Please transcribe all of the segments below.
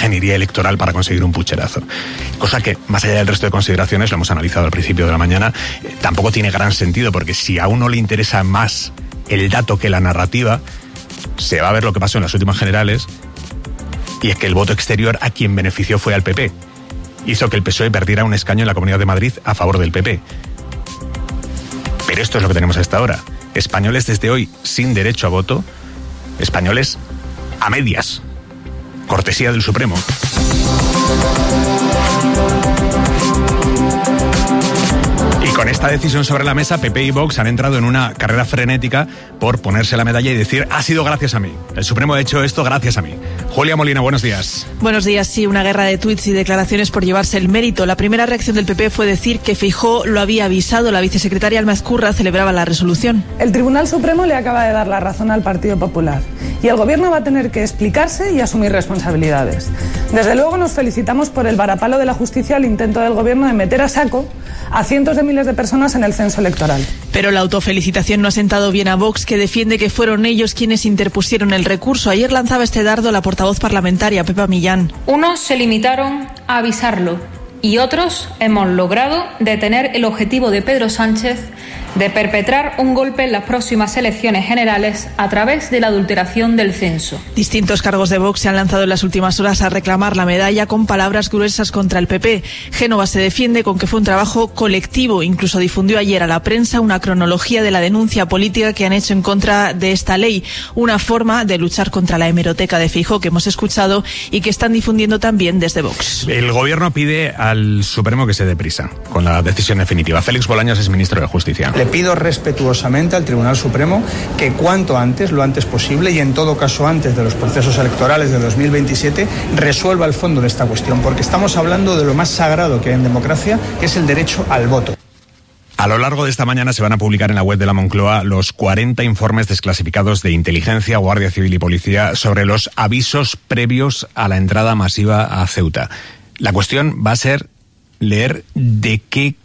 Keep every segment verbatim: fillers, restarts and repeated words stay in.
ingeniería electoral para conseguir un pucherazo. Cosa que, más allá del resto de consideraciones, lo hemos analizado al principio de la mañana, eh, tampoco tiene gran sentido, porque si a uno le interesa más el dato que la narrativa, se va a ver lo que pasó en las últimas generales, y es que el voto exterior a quien benefició fue al P P. Hizo que el P S O E perdiera un escaño en la Comunidad de Madrid a favor del P P. Pero esto es lo que tenemos hasta ahora. Españoles desde hoy sin derecho a voto, españoles a medias. Cortesía del Supremo. Y con esta decisión sobre la mesa, P P y Vox han entrado en una carrera frenética por ponerse la medalla y decir, ha sido gracias a mí. El Supremo ha hecho esto gracias a mí. Julia Molina, buenos días. Buenos días, sí, una guerra de tuits y declaraciones por llevarse el mérito. La primera reacción del P P fue decir que Feijóo lo había avisado. La vicesecretaria Alma Ezcurra celebraba la resolución. El Tribunal Supremo le acaba de dar la razón al Partido Popular y el Gobierno va a tener que explicarse y asumir responsabilidades. Desde luego nos felicitamos por el varapalo de la justicia al intento del Gobierno de meter a saco a cientos de miles de personas en el censo electoral. Pero la autofelicitación no ha sentado bien a Vox, que defiende que fueron ellos quienes interpusieron el recurso. Ayer lanzaba este dardo la portavoz parlamentaria, Pepa Millán. Unos se limitaron a avisarlo y otros hemos logrado detener el objetivo de Pedro Sánchez de perpetrar un golpe en las próximas elecciones generales a través de la adulteración del censo. Distintos cargos de Vox se han lanzado en las últimas horas a reclamar la medalla con palabras gruesas contra el P P. Génova se defiende con que fue un trabajo colectivo. Incluso difundió ayer a la prensa una cronología de la denuncia política que han hecho en contra de esta ley. Una forma de luchar contra la hemeroteca de Feijóo que hemos escuchado y que están difundiendo también desde Vox. El Gobierno pide al Supremo que se dé prisa con la decisión definitiva. Félix Bolaños es ministro de Justicia. Le pido respetuosamente al Tribunal Supremo que cuanto antes, lo antes posible y en todo caso antes de los procesos electorales de dos mil veintisiete, resuelva el fondo de esta cuestión, porque estamos hablando de lo más sagrado que hay en democracia, que es el derecho al voto. A lo largo de esta mañana se van a publicar en la web de la Moncloa los cuarenta informes desclasificados de inteligencia, Guardia Civil y Policía sobre los avisos previos a la entrada masiva a Ceuta. La cuestión va a ser leer de qué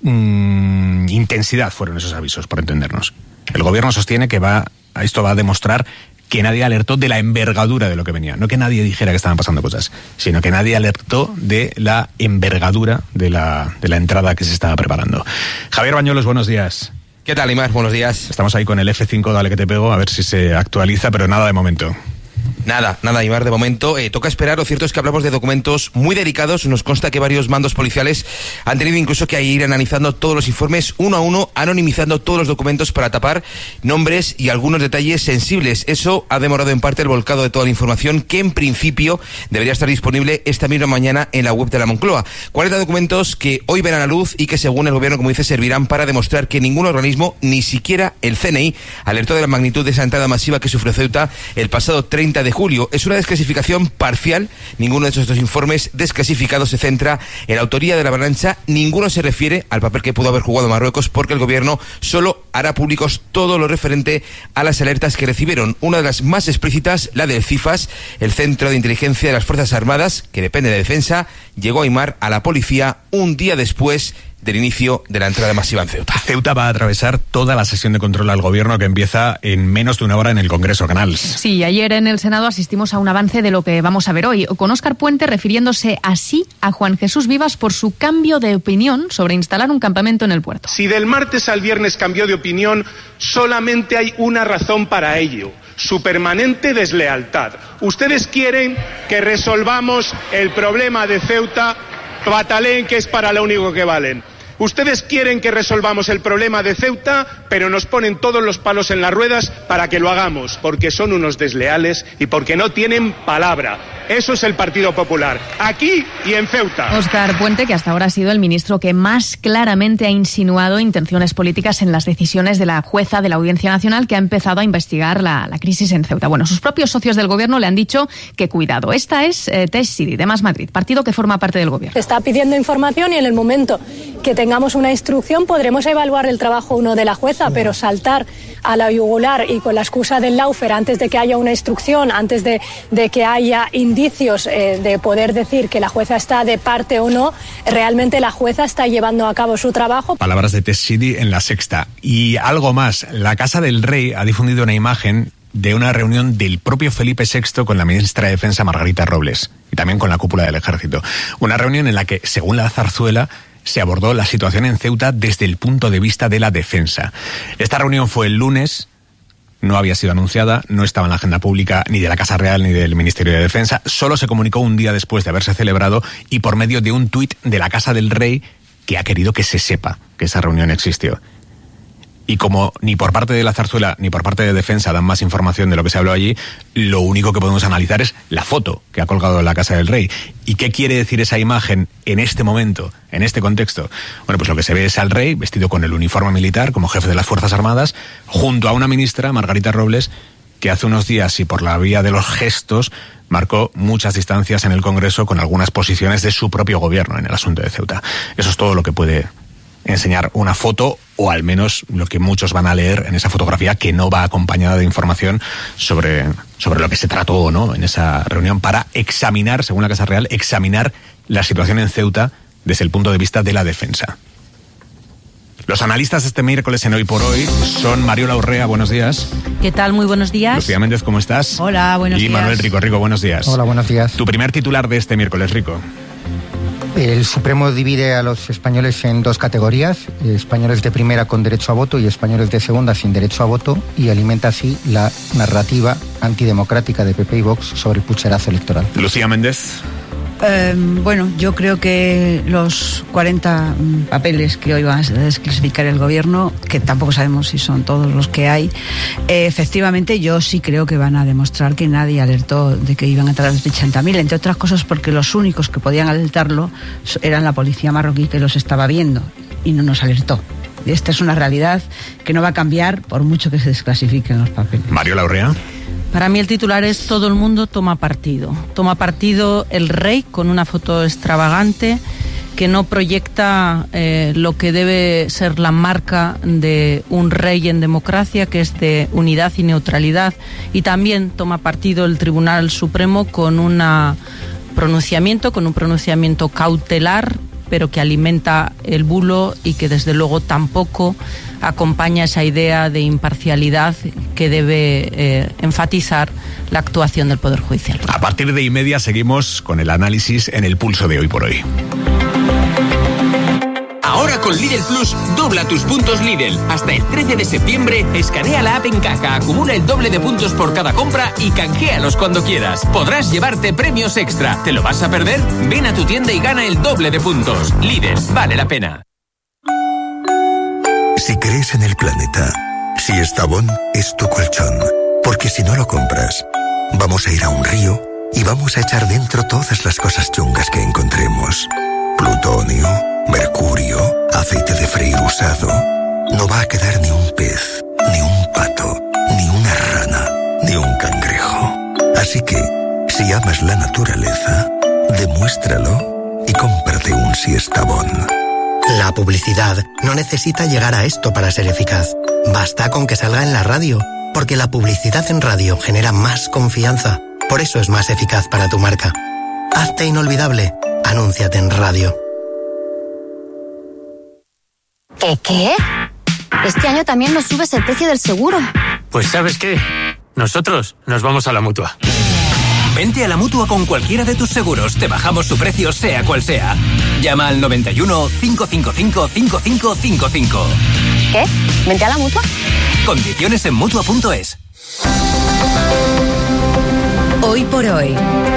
mmm, intensidad fueron esos avisos, por entendernos. El Gobierno sostiene que va, esto va a demostrar que nadie alertó de la envergadura de lo que venía. No que nadie dijera que estaban pasando cosas, sino que nadie alertó de la envergadura de la, de la entrada que se estaba preparando. Javier Bañuelos, buenos días. ¿Qué tal, Imar? Buenos días. Estamos ahí con el F cinco, dale que te pego, a ver si se actualiza, pero nada de momento. Nada, nada, Imar, de momento. Eh, toca esperar. Lo cierto es que hablamos de documentos muy delicados. Nos consta que varios mandos policiales han tenido incluso que ir analizando todos los informes uno a uno, anonimizando todos los documentos para tapar nombres y algunos detalles sensibles. Eso ha demorado en parte el volcado de toda la información que en principio debería estar disponible esta misma mañana en la web de la Moncloa. cuarenta documentos que hoy verán a la luz y que según el Gobierno, como dice, servirán para demostrar que ningún organismo, ni siquiera el C N I, alertó de la magnitud de esa entrada masiva que sufrió Ceuta el pasado treinta de julio. Es una desclasificación parcial. Ninguno de estos dos informes desclasificados se centra en la autoría de la avalancha. Ninguno se refiere al papel que pudo haber jugado Marruecos, porque el Gobierno solo hará públicos todo lo referente a las alertas que recibieron. Una de las más explícitas, la del CIFAS, el Centro de Inteligencia de las Fuerzas Armadas, que depende de Defensa, llegó a Imar a la policía un día después del inicio de la entrada masiva en Ceuta. Ceuta va a atravesar toda la sesión de control al Gobierno que empieza en menos de una hora en el Congreso Canals. Sí, ayer en el Senado asistimos a un avance de lo que vamos a ver hoy, con Óscar Puente refiriéndose así a Juan Jesús Vivas por su cambio de opinión sobre instalar un campamento en el puerto. Si del martes al viernes cambió de opinión, solamente hay una razón para ello: su permanente deslealtad. Ustedes quieren que resolvamos el problema de Ceuta, bataleen que es para lo único que valen. Ustedes quieren que resolvamos el problema de Ceuta, pero nos ponen todos los palos en las ruedas para que lo hagamos, porque son unos desleales y porque no tienen palabra. Eso es el Partido Popular, aquí y en Ceuta. Óscar Puente, que hasta ahora ha sido el ministro que más claramente ha insinuado intenciones políticas en las decisiones de la jueza de la Audiencia Nacional, que ha empezado a investigar la, la crisis en Ceuta. Bueno, sus propios socios del Gobierno le han dicho que cuidado. Esta es eh, Tessidi, de Más Madrid, partido que forma parte del Gobierno. Se está pidiendo información y en el momento que tengamos una instrucción podremos evaluar el trabajo uno de la jueza, pero saltar a la yugular y con la excusa del lawfare antes de que haya una instrucción, antes de, de que haya indicios eh, de poder decir que la jueza está de parte o no, realmente la jueza está llevando a cabo su trabajo. Palabras de Tessidi en La Sexta. Y algo más, la Casa del Rey ha difundido una imagen de una reunión del propio Felipe sexto con la ministra de Defensa Margarita Robles y también con la cúpula del Ejército. Una reunión en la que, según la Zarzuela, se abordó la situación en Ceuta desde el punto de vista de la defensa. Esta reunión fue el lunes, no había sido anunciada, no estaba en la agenda pública ni de la Casa Real ni del Ministerio de Defensa, solo se comunicó un día después de haberse celebrado y por medio de un tuit de la Casa del Rey que ha querido que se sepa que esa reunión existió. Y como ni por parte de la Zarzuela ni por parte de Defensa dan más información de lo que se habló allí, lo único que podemos analizar es la foto que ha colgado en la Casa del Rey. ¿Y qué quiere decir esa imagen en este momento, en este contexto? Bueno, pues lo que se ve es al rey vestido con el uniforme militar como jefe de las Fuerzas Armadas, junto a una ministra, Margarita Robles, que hace unos días y por la vía de los gestos marcó muchas distancias en el Congreso con algunas posiciones de su propio gobierno en el asunto de Ceuta. Eso es todo lo que puede enseñar una foto, o al menos lo que muchos van a leer en esa fotografía, que no va acompañada de información sobre, sobre lo que se trató o no en esa reunión, para examinar, según la Casa Real, examinar la situación en Ceuta desde el punto de vista de la defensa. Los analistas este miércoles en Hoy por Hoy son Mariola Urrea, buenos días. ¿Qué tal? Muy buenos días. Lucía Méndez, ¿cómo estás? Hola, buenos y días. Y Manuel Rico. Rico, buenos días. Hola, buenos días. Tu primer titular de este miércoles, Rico. El Supremo divide a los españoles en dos categorías, españoles de primera con derecho a voto y españoles de segunda sin derecho a voto, y alimenta así la narrativa antidemocrática de P P y Vox sobre el pucherazo electoral. Lucía Méndez. Eh, bueno, yo creo que los cuarenta papeles que hoy va a desclasificar el gobierno, que tampoco sabemos si son todos los que hay, eh, efectivamente yo sí creo que van a demostrar que nadie alertó de que iban a entrar los ochenta mil, entre otras cosas porque los únicos que podían alertarlo eran la policía marroquí, que los estaba viendo y no nos alertó. Esta es una realidad que no va a cambiar por mucho que se desclasifiquen los papeles. Mariola Urrea. Para mí el titular es: todo el mundo toma partido. Toma partido el rey con una foto extravagante que no proyecta eh, lo que debe ser la marca de un rey en democracia, que es de unidad y neutralidad. Y también toma partido el Tribunal Supremo con una pronunciamiento, con un pronunciamiento cautelar, pero que alimenta el bulo y que desde luego tampoco acompaña esa idea de imparcialidad que debe eh, enfatizar la actuación del Poder Judicial. A partir de y media seguimos con el análisis en el pulso de Hoy por Hoy. Ahora con Lidl Plus, dobla tus puntos Lidl. Hasta el trece de septiembre, escanea la app en caja, acumula el doble de puntos por cada compra y canjealos cuando quieras. Podrás llevarte premios extra. ¿Te lo vas a perder? Ven a tu tienda y gana el doble de puntos. Lidl, vale la pena. Si crees en el planeta, si Estavón es tu colchón, porque si no lo compras, vamos a ir a un río y vamos a echar dentro todas las cosas chungas que encontremos. Plutonio, mercurio, aceite de freír usado. No va a quedar ni un pez, ni un pato, ni una rana, ni un cangrejo. Así que, si amas la naturaleza, demuéstralo y cómprate un Siestabón. La publicidad no necesita llegar a esto para ser eficaz. Basta con que salga en la radio, porque la publicidad en radio genera más confianza. Por eso es más eficaz para tu marca. Hazte inolvidable. Anúnciate en radio. ¿Qué qué? Este año también nos subes el precio del seguro. Pues ¿sabes qué? Nosotros nos vamos a la Mutua. Vente a la Mutua con cualquiera de tus seguros. Te bajamos su precio sea cual sea. Llama al noventa y uno, cinco cinco cinco, cinco cinco cinco cinco. ¿Qué? ¿Vente a la Mutua? Condiciones en Mutua punto es. Hoy por hoy,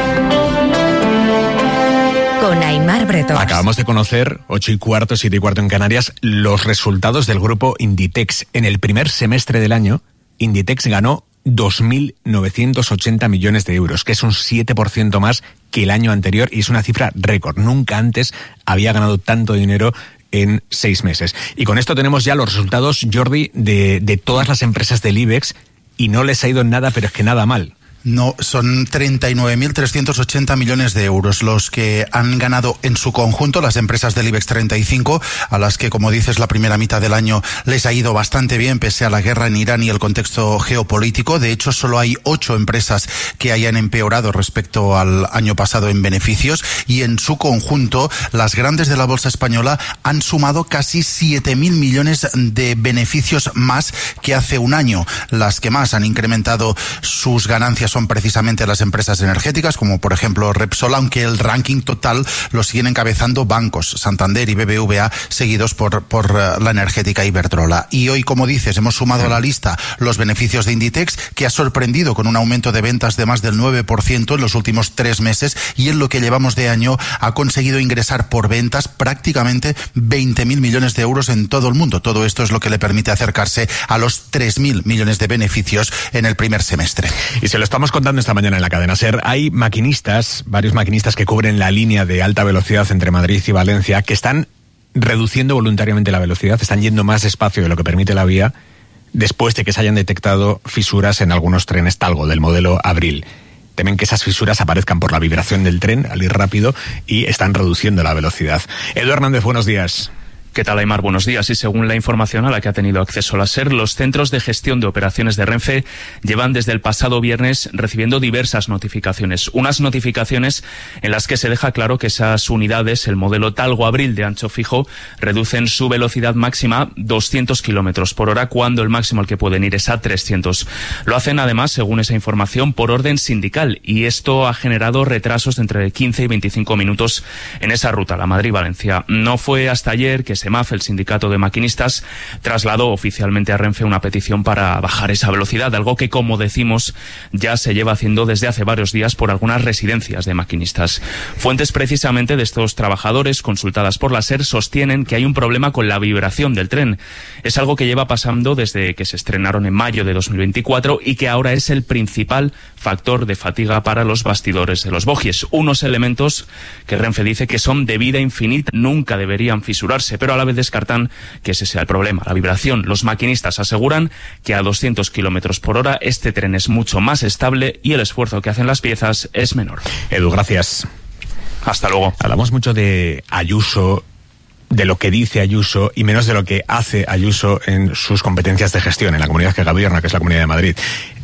con Aimar Bretón. Acabamos de conocer, ocho y cuarto, siete y cuarto en Canarias, los resultados del grupo Inditex. En el primer semestre del año, Inditex ganó dos mil novecientos ochenta millones de euros, que es un siete por ciento más que el año anterior y es una cifra récord. Nunca antes había ganado tanto dinero en seis meses. Y con esto tenemos ya los resultados, Jordi, de, de todas las empresas del IBEX y no les ha ido nada, pero es que nada mal. No, son treinta y nueve mil trescientos ochenta millones de euros los que han ganado en su conjunto las empresas del IBEX treinta y cinco, a las que, como dices, la primera mitad del año les ha ido bastante bien pese a la guerra en Irán y el contexto geopolítico. De hecho, solo hay ocho empresas que hayan empeorado respecto al año pasado en beneficios, y en su conjunto las grandes de la bolsa española han sumado casi siete mil millones de beneficios más que hace un año. Las que más han incrementado sus ganancias son precisamente las empresas energéticas, como por ejemplo Repsol, aunque el ranking total lo siguen encabezando bancos, Santander y B B V A, seguidos por, por la energética Iberdrola. Y hoy, como dices, hemos sumado a la lista los beneficios de Inditex, que ha sorprendido con un aumento de ventas de más del nueve por ciento en los últimos tres meses, y en lo que llevamos de año ha conseguido ingresar por ventas prácticamente veinte mil millones de euros en todo el mundo. Todo esto es lo que le permite acercarse a los tres mil millones de beneficios en el primer semestre. Y se lo estamos contando esta mañana en la cadena SER. Hay maquinistas, varios maquinistas que cubren la línea de alta velocidad entre Madrid y Valencia, que están reduciendo voluntariamente la velocidad, están yendo más despacio de lo que permite la vía, después de que se hayan detectado fisuras en algunos trenes Talgo del modelo Abril. Temen que esas fisuras aparezcan por la vibración del tren al ir rápido y están reduciendo la velocidad. Edu Hernández, buenos días. ¿Qué tal, Aimar? Buenos días. Y según la información a la que ha tenido acceso la SER, los centros de gestión de operaciones de Renfe llevan desde el pasado viernes recibiendo diversas notificaciones. Unas notificaciones en las que se deja claro que esas unidades, el modelo Talgo Abril de ancho fijo, reducen su velocidad máxima doscientos kilómetros por hora, cuando el máximo al que pueden ir es a trescientos. Lo hacen además, según esa información, por orden sindical, y esto ha generado retrasos de entre quince y veinticinco minutos en esa ruta, la Madrid-Valencia. No fue hasta ayer que SEMAF, el sindicato de maquinistas, trasladó oficialmente a Renfe una petición para bajar esa velocidad, algo que, como decimos, ya se lleva haciendo desde hace varios días por algunas residencias de maquinistas. Fuentes precisamente de estos trabajadores, consultadas por la SER, sostienen que hay un problema con la vibración del tren. Es algo que lleva pasando desde que se estrenaron en mayo de dos mil veinticuatro y que ahora es el principal factor de fatiga para los bastidores de los bogies. Unos elementos que Renfe dice que son de vida infinita, nunca deberían fisurarse, pero a la vez descartan que ese sea el problema, la vibración. Los maquinistas aseguran que a doscientos kilómetros por hora este tren es mucho más estable y el esfuerzo que hacen las piezas es menor. Edu, gracias. Hasta luego. Hablamos mucho de Ayuso, de lo que dice Ayuso y menos de lo que hace Ayuso en sus competencias de gestión en la comunidad que gobierna, que es la Comunidad de Madrid.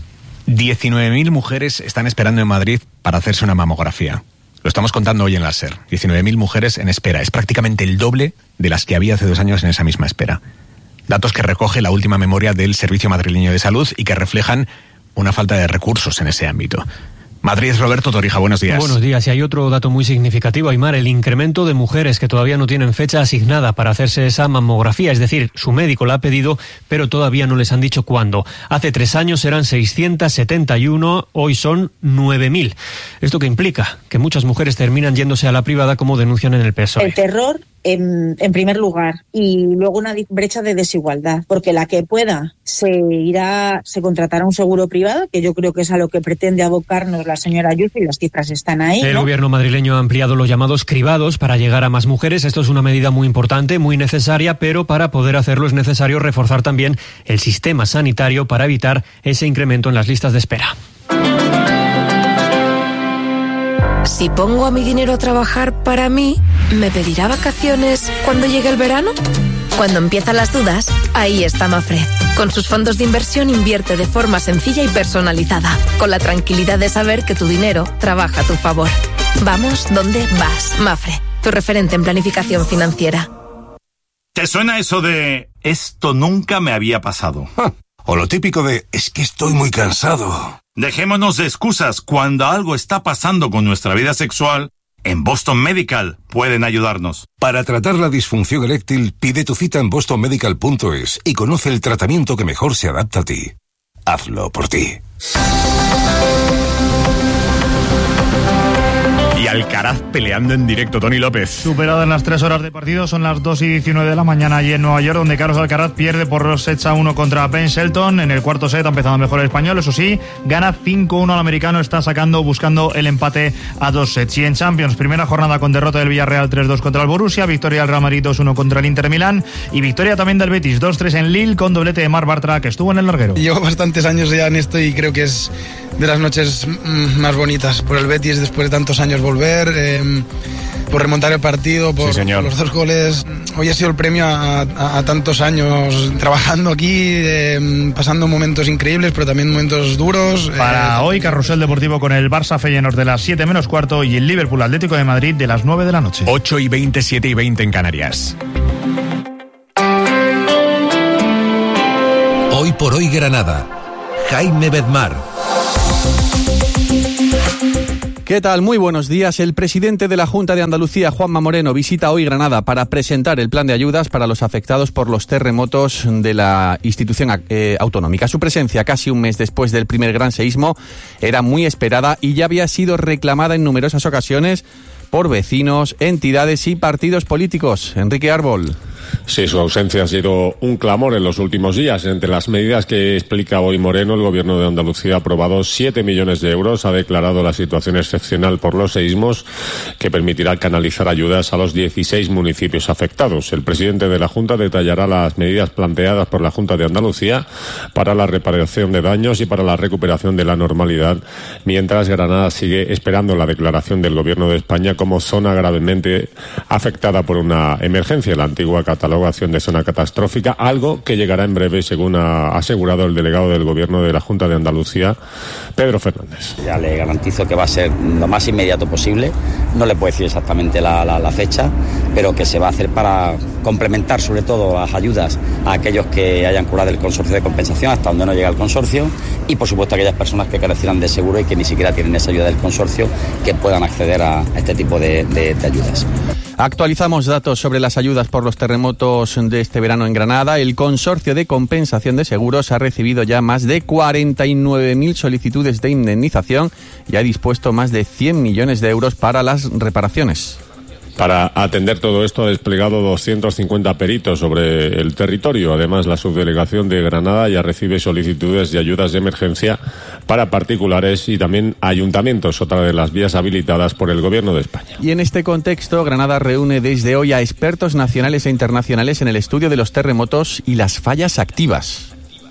diecinueve mil mujeres están esperando en Madrid para hacerse una mamografía. Lo estamos contando hoy en la SER. diecinueve mil mujeres en espera. Es prácticamente el doble de las que había hace dos años en esa misma espera. Datos que recoge la última memoria del Servicio Madrileño de Salud y que reflejan una falta de recursos en ese ámbito. Madrid, Roberto Torija, buenos días. Buenos días. Y hay otro dato muy significativo, Aimar, el incremento de mujeres que todavía no tienen fecha asignada para hacerse esa mamografía. Es decir, su médico la ha pedido, pero todavía no les han dicho cuándo. Hace tres años eran seiscientos setenta y uno, hoy son nueve mil. ¿Esto qué implica? Que muchas mujeres terminan yéndose a la privada, como denuncian en el P S O E. El terror, en, en primer lugar, y luego una brecha de desigualdad, porque la que pueda se irá, se contratará un seguro privado, que yo creo que es a lo que pretende abocarnos la señora Ayuso, y las cifras están ahí, ¿no? El gobierno madrileño ha ampliado los llamados cribados para llegar a más mujeres. Esto es una medida muy importante, muy necesaria, pero para poder hacerlo es necesario reforzar también el sistema sanitario para evitar ese incremento en las listas de espera. Si pongo a mi dinero a trabajar para mí, ¿me pedirá vacaciones cuando llegue el verano? Cuando empiezan las dudas, ahí está Mafre. Con sus fondos de inversión invierte de forma sencilla y personalizada, con la tranquilidad de saber que tu dinero trabaja a tu favor. Vamos donde vas, Mafre, tu referente en planificación financiera. ¿Te suena eso de esto nunca me había pasado? O lo típico de es que estoy muy cansado. Dejémonos de excusas. Cuando algo está pasando con nuestra vida sexual, en Boston Medical pueden ayudarnos. Para tratar la disfunción eréctil, pide tu cita en boston medical punto es y conoce el tratamiento que mejor se adapta a ti. Hazlo por ti. Y Alcaraz peleando en directo, Tony López. Superado en las tres horas de partido, son las dos y diecinueve de la mañana allí en Nueva York, donde Carlos Alcaraz pierde por dos sets a uno contra Ben Shelton. En el cuarto set ha empezado mejor el español, eso sí, gana cinco uno al americano, está sacando, buscando el empate a dos sets. Y en Champions, primera jornada con derrota del Villarreal tres dos contra el Borussia, victoria del Real Madrid dos uno contra el Inter Milán y victoria también del Betis dos tres en Lille con doblete de Marc Bartra, que estuvo en el larguero. Llevo bastantes años ya en esto y creo que es de las noches más bonitas. Por el Betis, después de tantos años volver, eh, por remontar el partido, por, sí, por los dos goles. Hoy ha sido el premio a, a, a tantos años trabajando aquí, eh, pasando momentos increíbles, pero también momentos duros. Para eh, hoy, carrusel deportivo con el Barça Feyenoord de las siete menos cuarto y el Liverpool Atlético de Madrid de las nueve de la noche. ocho y veinte, siete y veinte en Canarias. Hoy por hoy Granada. Jaime Bedmar. ¿Qué tal? Muy buenos días. El presidente de la Junta de Andalucía, Juanma Moreno, visita hoy Granada para presentar el plan de ayudas para los afectados por los terremotos de la institución eh, autonómica. Su presencia, casi un mes después del primer gran seísmo, era muy esperada y ya había sido reclamada en numerosas ocasiones por vecinos, entidades y partidos políticos. Enrique Árbol. Sí, su ausencia ha sido un clamor en los últimos días. Entre las medidas que explica hoy Moreno, el Gobierno de Andalucía ha aprobado siete millones de euros, ha declarado la situación excepcional por los seísmos, que permitirá canalizar ayudas a los dieciséis municipios afectados. El presidente de la Junta detallará las medidas planteadas por la Junta de Andalucía para la reparación de daños y para la recuperación de la normalidad, mientras Granada sigue esperando la declaración del Gobierno de España como zona gravemente afectada por una emergencia, la antigua catalogación de zona catastrófica, algo que llegará en breve, según ha asegurado el delegado del Gobierno de la Junta de Andalucía, Pedro Fernández. Ya le garantizo que va a ser lo más inmediato posible, no le puedo decir exactamente la, la, la fecha, pero que se va a hacer para complementar sobre todo las ayudas a aquellos que hayan curado el consorcio de compensación hasta donde no llega el consorcio y por supuesto a aquellas personas que carecieran de seguro y que ni siquiera tienen esa ayuda del consorcio, que puedan acceder a este tipo de, de, de ayudas. Actualizamos datos sobre las ayudas por los terremotos de este verano en Granada. El Consorcio de Compensación de Seguros ha recibido ya más de cuarenta y nueve mil solicitudes de indemnización y ha dispuesto más de cien millones de euros para las reparaciones. Para atender todo esto ha desplegado doscientos cincuenta peritos sobre el territorio. Además, la subdelegación de Granada ya recibe solicitudes de ayudas de emergencia para particulares y también ayuntamientos, otra de las vías habilitadas por el Gobierno de España. Y en este contexto, Granada reúne desde hoy a expertos nacionales e internacionales en el estudio de los terremotos y las fallas activas.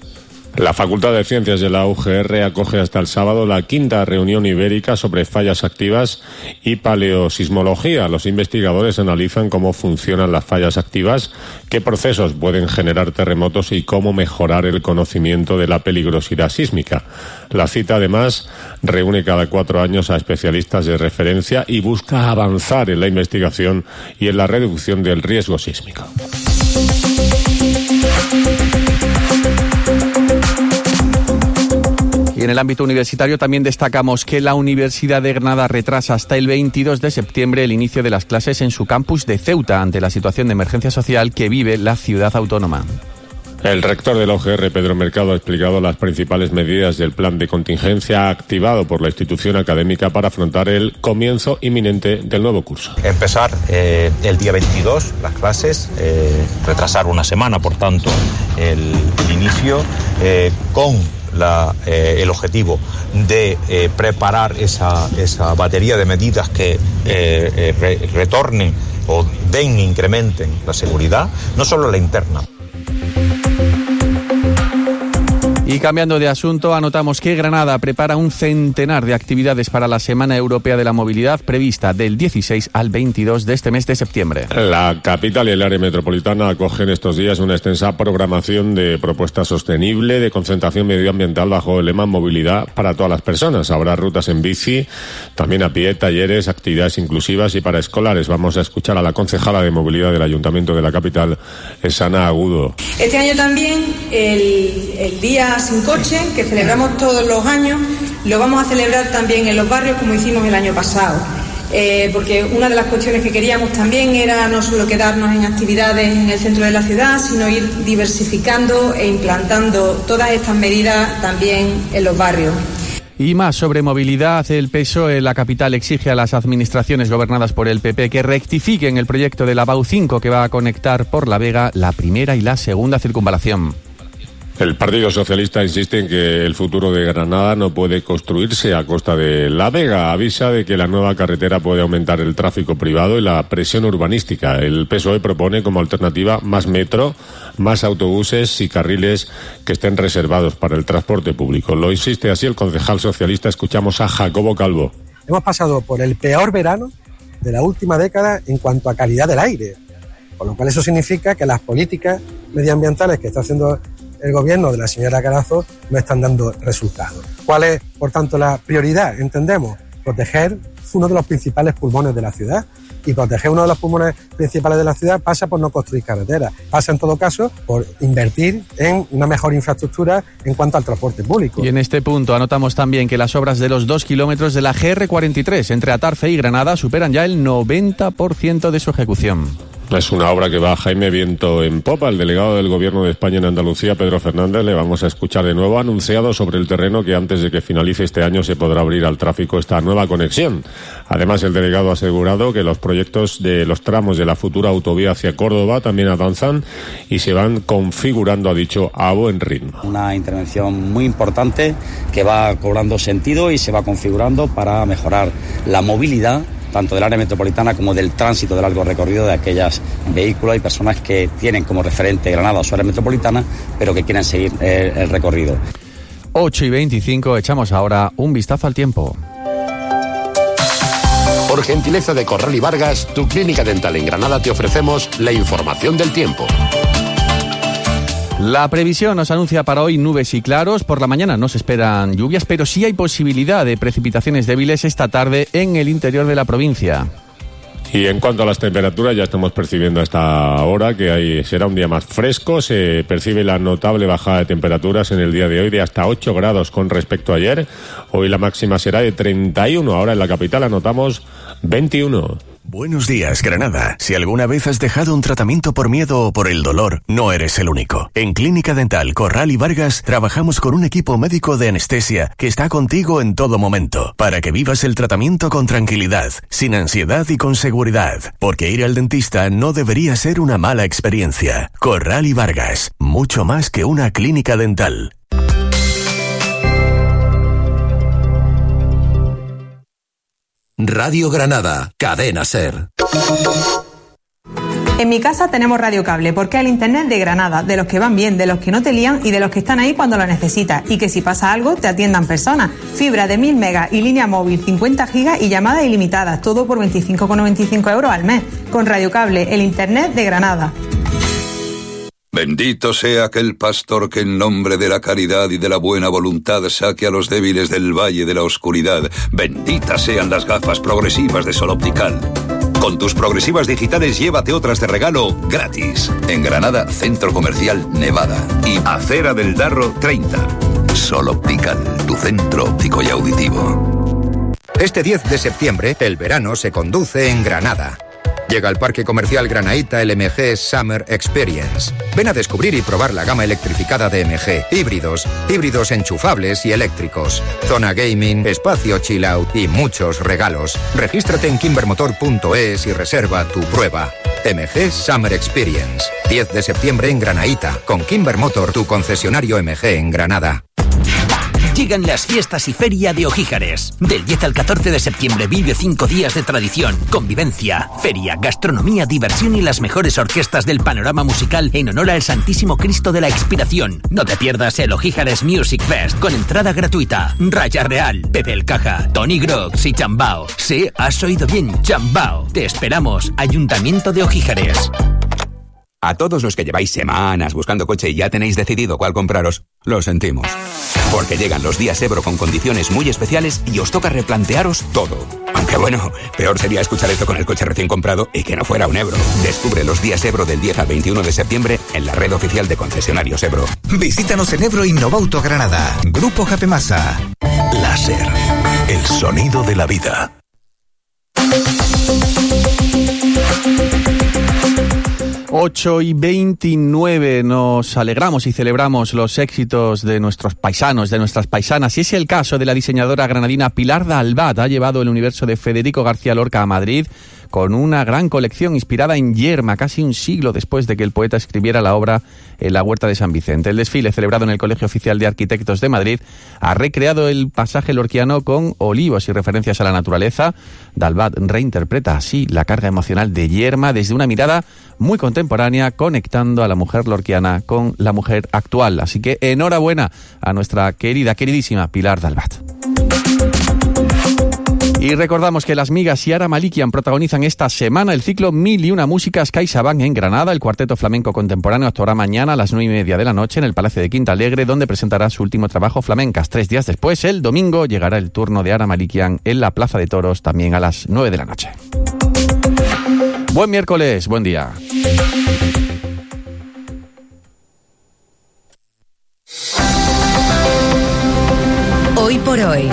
La Facultad de Ciencias de la U G R acoge hasta el sábado la quinta reunión ibérica sobre fallas activas y paleosismología. Los investigadores analizan cómo funcionan las fallas activas, qué procesos pueden generar terremotos y cómo mejorar el conocimiento de la peligrosidad sísmica. La cita, además, reúne cada cuatro años a especialistas de referencia y busca avanzar en la investigación y en la reducción del riesgo sísmico. Y en el ámbito universitario también destacamos que la Universidad de Granada retrasa hasta el veintidós de septiembre el inicio de las clases en su campus de Ceuta ante la situación de emergencia social que vive la ciudad autónoma. El rector de la U G R, Pedro Mercado, ha explicado las principales medidas del plan de contingencia activado por la institución académica para afrontar el comienzo inminente del nuevo curso. Empezar eh, el día veintidós las clases, eh, retrasar una semana, por tanto, el, el inicio eh, con La, eh, el objetivo de eh, preparar esa, esa batería de medidas que eh, eh, re, retornen o den, incrementen la seguridad, no solo la interna. Y cambiando de asunto, anotamos que Granada prepara un centenar de actividades para la Semana Europea de la Movilidad prevista del dieciséis al veintidós de este mes de septiembre. La capital y el área metropolitana acogen estos días una extensa programación de propuesta sostenible, de concentración medioambiental bajo el lema Movilidad para todas las personas. Habrá rutas en bici, también a pie, talleres, actividades inclusivas y para escolares. Vamos a escuchar a la concejala de Movilidad del Ayuntamiento de la capital, Esana Agudo. Este año también el, el día sin coche, que celebramos todos los años, lo vamos a celebrar también en los barrios como hicimos el año pasado. Eh, porque una de las cuestiones que queríamos también era no solo quedarnos en actividades en el centro de la ciudad, sino ir diversificando e implantando todas estas medidas también en los barrios. Y más sobre movilidad, el P S O E en la capital exige a las administraciones gobernadas por el P P que rectifiquen el proyecto de la B A U cinco que va a conectar por La Vega la primera y la segunda circunvalación. El Partido Socialista insiste en que el futuro de Granada no puede construirse a costa de La Vega. Avisa de que la nueva carretera puede aumentar el tráfico privado y la presión urbanística. El P S O E propone como alternativa más metro, más autobuses y carriles que estén reservados para el transporte público. Lo insiste así el concejal socialista. Escuchamos a Jacobo Calvo. Hemos pasado por el peor verano de la última década en cuanto a calidad del aire, con lo cual eso significa que las políticas medioambientales que está haciendo el gobierno de la señora Carazo no están dando resultados. ¿Cuál es, por tanto, la prioridad? Entendemos proteger uno de los principales pulmones de la ciudad, y proteger uno de los pulmones principales de la ciudad pasa por no construir carreteras, pasa en todo caso por invertir en una mejor infraestructura en cuanto al transporte público. Y en este punto anotamos también que las obras de los dos kilómetros de la G R cuarenta y tres entre Atarfe y Granada superan ya el noventa por ciento de su ejecución. Es una obra que va a Jaime viento en popa. El delegado del Gobierno de España en Andalucía, Pedro Fernández, le vamos a escuchar de nuevo, ha anunciado sobre el terreno que antes de que finalice este año se podrá abrir al tráfico esta nueva conexión. Además, el delegado ha asegurado que los proyectos de los tramos de la futura autovía hacia Córdoba también avanzan y se van configurando, ha dicho, a buen ritmo. Una intervención muy importante que va cobrando sentido y se va configurando para mejorar la movilidad tanto del área metropolitana como del tránsito de largo recorrido de aquellas vehículos y personas que tienen como referente Granada o su área metropolitana, pero que quieren seguir el, el recorrido. ocho y veinticinco, echamos ahora un vistazo al tiempo. Por gentileza de Corral y Vargas, tu clínica dental en Granada, te ofrecemos la información del tiempo. La previsión nos anuncia para hoy nubes y claros. Por la mañana no se esperan lluvias, pero sí hay posibilidad de precipitaciones débiles esta tarde en el interior de la provincia. Y en cuanto a las temperaturas, ya estamos percibiendo a esta hora que hay, será un día más fresco. Se percibe la notable bajada de temperaturas en el día de hoy de hasta ocho grados con respecto a ayer. Hoy la máxima será de treinta y uno. Ahora en la capital anotamos veintiuno. Buenos días, Granada. Si alguna vez has dejado un tratamiento por miedo o por el dolor, no eres el único. En Clínica Dental Corral y Vargas trabajamos con un equipo médico de anestesia que está contigo en todo momento, para que vivas el tratamiento con tranquilidad, sin ansiedad y con seguridad. Porque ir al dentista no debería ser una mala experiencia. Corral y Vargas, mucho más que una clínica dental. Radio Granada, Cadena SER. En mi casa tenemos Radio Cable, porque es el internet de Granada, de los que van bien, de los que no te lían y de los que están ahí cuando lo necesitas, y que si pasa algo te atiendan personas. Fibra de mil megas y línea móvil cincuenta gigas y llamadas ilimitadas, todo por veinticinco con noventa y cinco euros al mes. Con Radio Cable, el internet de Granada. Bendito sea aquel pastor que en nombre de la caridad y de la buena voluntad saque a los débiles del valle de la oscuridad. Benditas sean las gafas progresivas de Sol Optical. Con tus progresivas digitales llévate otras de regalo gratis. En Granada, Centro Comercial Nevada y Acera del Darro treinta. Sol Optical, tu centro óptico y auditivo. Este diez de septiembre, el verano se conduce en Granada. Llega al Parque Comercial Granaíta el M G Summer Experience. Ven a descubrir y probar la gama electrificada de M G. Híbridos, híbridos enchufables y eléctricos. Zona gaming, espacio chill out y muchos regalos. Regístrate en kimbermotor punto es y reserva tu prueba. M G Summer Experience. diez de septiembre en Granaíta, con Kimber Motor, tu concesionario M G en Granada. Llegan las fiestas y feria de Ojíjares. Del diez al catorce de septiembre vive cinco días de tradición, convivencia, feria, gastronomía, diversión y las mejores orquestas del panorama musical en honor al Santísimo Cristo de la Expiración. No te pierdas el Ojíjares Music Fest con entrada gratuita. Raya Real, Pepe el Caja, Tony Grox y Chambao. Sí, has oído bien, Chambao. Te esperamos, Ayuntamiento de Ojíjares. A todos los que lleváis semanas buscando coche y ya tenéis decidido cuál compraros, lo sentimos. Porque llegan los días Ebro con condiciones muy especiales y os toca replantearos todo. Aunque bueno, peor sería escuchar esto con el coche recién comprado y que no fuera un Ebro. Descubre los días Ebro del diez al veintiuno de septiembre en la red oficial de concesionarios Ebro. Visítanos en Ebro Innovauto Granada. Grupo Japemasa. Láser. El sonido de la vida. ocho y veintinueve, nos alegramos y celebramos los éxitos de nuestros paisanos, de nuestras paisanas, y es el caso de la diseñadora granadina Pilar Dalbat. Ha llevado el universo de Federico García Lorca a Madrid con una gran colección inspirada en Yerma, casi un siglo después de que el poeta escribiera la obra en la Huerta de San Vicente. El desfile, celebrado en el Colegio Oficial de Arquitectos de Madrid, ha recreado el pasaje lorquiano con olivos y referencias a la naturaleza. Dalbat reinterpreta así la carga emocional de Yerma desde una mirada muy contemporánea, conectando a la mujer lorquiana con la mujer actual. Así que enhorabuena a nuestra querida, queridísima Pilar Dalbat. Y recordamos que las migas y Ara Malikian protagonizan esta semana el ciclo Mil y una músicas CaixaBank en Granada. El cuarteto flamenco contemporáneo actuará mañana a las nueve y media de la noche en el Palacio de Quinta Alegre, donde presentará su último trabajo, Flamencas. Tres días después, el domingo, llegará el turno de Ara Malikian en la Plaza de Toros, también a las nueve de la noche. Buen miércoles, buen día. Hoy por hoy,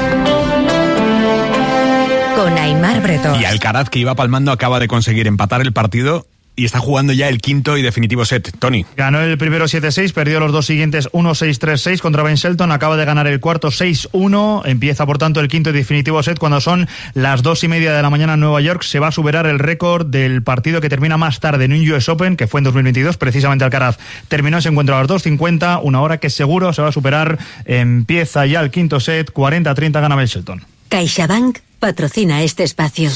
con Aimar Bretón. Y Alcaraz, que iba palmando, acaba de conseguir empatar el partido y está jugando ya el quinto y definitivo set. Tony. Ganó el primero siete seis, perdió los dos siguientes uno seis tres seis contra Ben Shelton, acaba de ganar el cuarto seis uno, empieza por tanto el quinto y definitivo set cuando son las dos y media de la mañana en Nueva York. Se va a superar el récord del partido que termina más tarde en un U S Open, que fue en dos mil veintidós, precisamente Alcaraz terminó ese encuentro a las dos cincuenta, una hora que seguro se va a superar. Empieza ya el quinto set, cuarenta a treinta gana Ben Shelton. CaixaBank patrocina este espacio.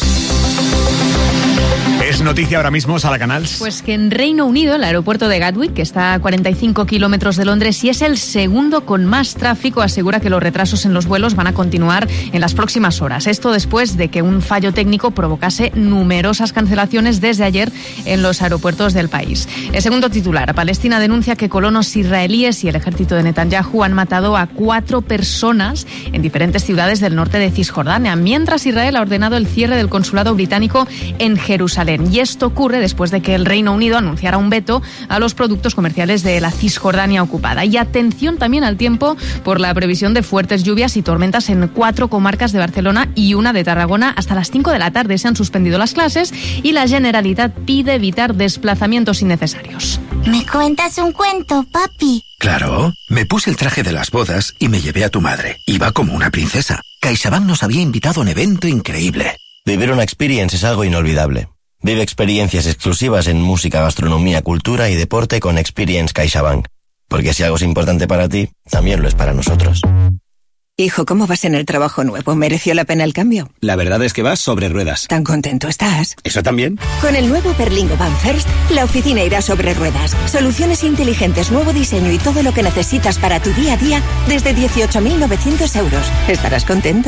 Es noticia ahora mismo, Sara Canals. Pues que en Reino Unido, el aeropuerto de Gatwick, que está a cuarenta y cinco kilómetros de Londres y es el segundo con más tráfico, asegura que los retrasos en los vuelos van a continuar en las próximas horas. Esto después de que un fallo técnico provocase numerosas cancelaciones desde ayer en los aeropuertos del país. El segundo titular, Palestina denuncia que colonos israelíes y el ejército de Netanyahu han matado a cuatro personas en diferentes ciudades del norte de Cisjordania, mientras Israel ha ordenado el cierre del consulado británico en Jerusalén. Y esto ocurre después de que el Reino Unido anunciara un veto a los productos comerciales de la Cisjordania ocupada. Y atención también al tiempo por la previsión de fuertes lluvias y tormentas en cuatro comarcas de Barcelona y una de Tarragona. Hasta las cinco de la tarde se han suspendido las clases y la Generalitat pide evitar desplazamientos innecesarios. ¿Me cuentas un cuento, papi? Claro, me puse el traje de las bodas y me llevé a tu madre. Iba como una princesa. CaixaBank nos había invitado a un evento increíble. Vivir una experience es algo inolvidable. Vive experiencias exclusivas en música, gastronomía, cultura y deporte con Experience CaixaBank. Porque si algo es importante para ti, también lo es para nosotros. Hijo, ¿cómo vas en el trabajo nuevo? ¿Mereció la pena el cambio? La verdad es que vas sobre ruedas. ¿Tan contento estás? ¿Eso también? Con el nuevo Berlingo Van First, la oficina irá sobre ruedas. Soluciones inteligentes, nuevo diseño y todo lo que necesitas para tu día a día desde dieciocho mil novecientos euros. Estarás contento.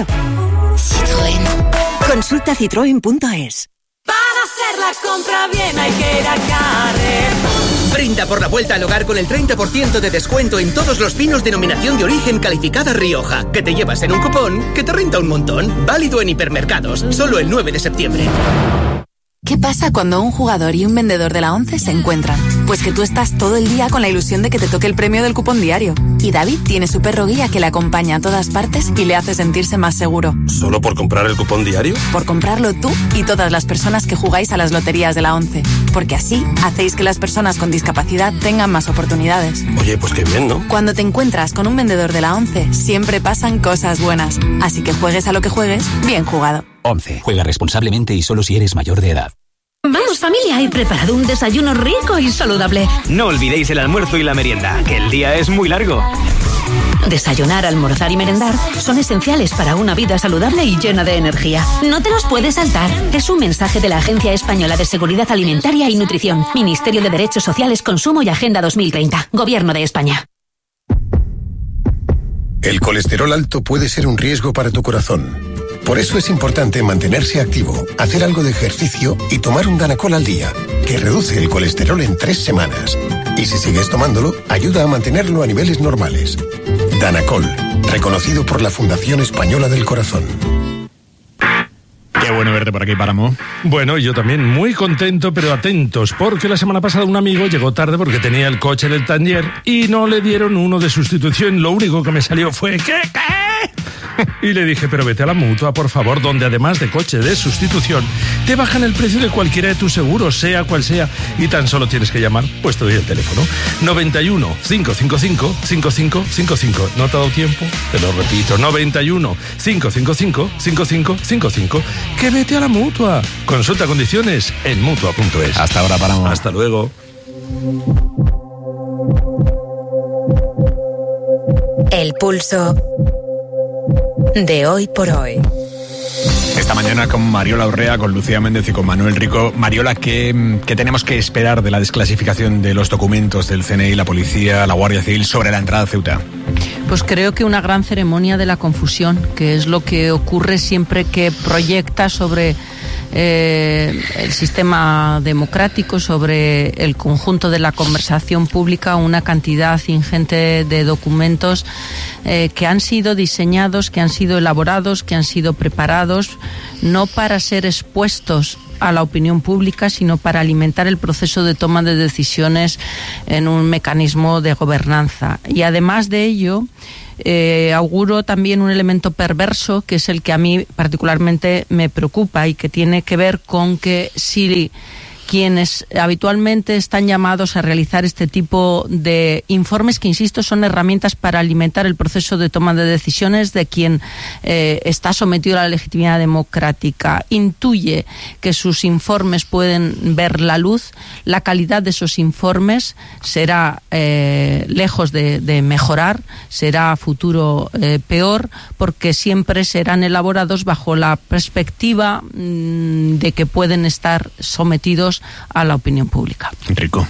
Citroën. Consulta citroen punto es. Para hacer la compra bien hay que ir a Carrefour. Brinda por la vuelta al hogar con el treinta por ciento de descuento en todos los vinos denominación de origen calificada Rioja, que te llevas en un cupón que te renta un montón. Válido en hipermercados, solo el nueve de septiembre. ¿Qué pasa cuando un jugador y un vendedor de la ONCE se encuentran? Pues que tú estás todo el día con la ilusión de que te toque el premio del cupón diario. Y David tiene su perro guía que le acompaña a todas partes y le hace sentirse más seguro. ¿Solo por comprar el cupón diario? Por comprarlo tú y todas las personas que jugáis a las loterías de la ONCE. Porque así hacéis que las personas con discapacidad tengan más oportunidades. Oye, pues qué bien, ¿no? Cuando te encuentras con un vendedor de la ONCE, siempre pasan cosas buenas. Así que juegues a lo que juegues, bien jugado. ONCE. Juega responsablemente y solo si eres mayor de edad. Vamos familia, he preparado un desayuno rico y saludable. No olvidéis el almuerzo y la merienda, que el día es muy largo. Desayunar, almorzar y merendar son esenciales para una vida saludable y llena de energía. No te los puedes saltar. Es un mensaje de la Agencia Española de Seguridad Alimentaria y Nutrición, Ministerio de Derechos Sociales, Consumo y Agenda dos mil treinta, Gobierno de España. El colesterol alto puede ser un riesgo para tu corazón. Por eso es importante mantenerse activo, hacer algo de ejercicio y tomar un Danacol al día, que reduce el colesterol en tres semanas. Y si sigues tomándolo, ayuda a mantenerlo a niveles normales. Danacol, reconocido por la Fundación Española del Corazón. Qué bueno verte por aquí, Páramo. Bueno, yo también muy contento, pero atentos, porque la semana pasada un amigo llegó tarde porque tenía el coche en el taller y no le dieron uno de sustitución. Lo único que me salió fue ¿qué? ¿Qué? Y le dije, pero vete a la Mutua, por favor, donde además de coche de sustitución, te bajan el precio de cualquiera de tus seguros, sea cual sea, y tan solo tienes que llamar, pues te doy el teléfono. noventa y uno, cinco cinco cinco, cinco cinco cinco cinco. ¿No te ha dado tiempo? Te lo repito, noventa y uno, cinco cinco cinco, cinco cinco cinco cinco. Que vete a la Mutua. Consulta condiciones en mutua punto es. Hasta ahora paramos. Hasta luego. El pulso de hoy por hoy. Esta mañana con Mariola Urrea, con Lucía Méndez y con Manuel Rico. Mariola, ¿qué, ¿qué tenemos que esperar de la desclasificación de los documentos del C N I, la policía, la Guardia Civil sobre la entrada a Ceuta? Pues creo que una gran ceremonia de la confusión, que es lo que ocurre siempre que proyecta sobre eh, el sistema democrático, sobre el conjunto de la conversación pública, una cantidad ingente de documentos eh, que han sido diseñados, que han sido elaborados, que han sido preparados, no para ser expuestos a la opinión pública, sino para alimentar el proceso de toma de decisiones en un mecanismo de gobernanza. Y además de ello, eh, auguro también un elemento perverso, que es el que a mí particularmente me preocupa y que tiene que ver con que si quienes habitualmente están llamados a realizar este tipo de informes, que insisto, son herramientas para alimentar el proceso de toma de decisiones de quien eh, está sometido a la legitimidad democrática, intuye que sus informes pueden ver la luz, la calidad de esos informes será eh, lejos de, de mejorar, será a futuro eh, peor, porque siempre serán elaborados bajo la perspectiva mmm, de que pueden estar sometidos a la opinión pública. Rico.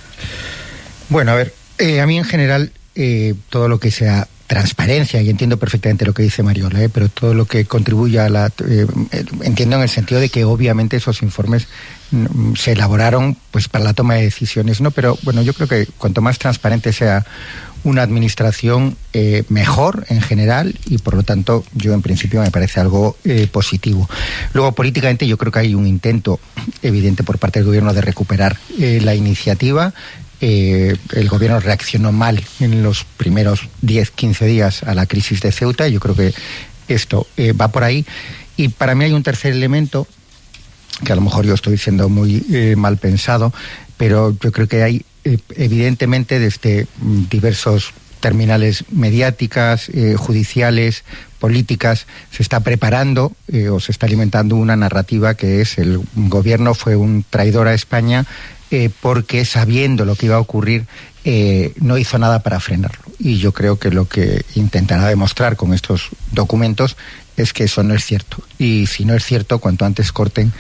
Bueno, a ver, eh, a mí en general eh, todo lo que sea transparencia, y entiendo perfectamente lo que dice Mariola, eh, pero todo lo que contribuya a la... Eh, entiendo en el sentido de que obviamente esos informes mm, se elaboraron pues para la toma de decisiones, ¿no? Pero bueno, yo creo que cuanto más transparente sea una administración, eh, mejor en general, y por lo tanto yo en principio me parece algo eh, positivo. Luego políticamente yo creo que hay un intento evidente por parte del gobierno de recuperar eh, la iniciativa. Eh, el gobierno reaccionó mal en los primeros diez, quince días a la crisis de Ceuta, y yo creo que esto eh, va por ahí. Y para mí hay un tercer elemento, que a lo mejor yo estoy siendo muy eh, mal pensado, pero yo creo que hay evidentemente desde diversos terminales mediáticas, eh, judiciales, políticas, se está preparando eh, o se está alimentando una narrativa que es el gobierno fue un traidor a España eh, porque sabiendo lo que iba a ocurrir eh, no hizo nada para frenarlo. Y yo creo que lo que intentará demostrar con estos documentos es que eso no es cierto. Y si no es cierto, cuanto antes corten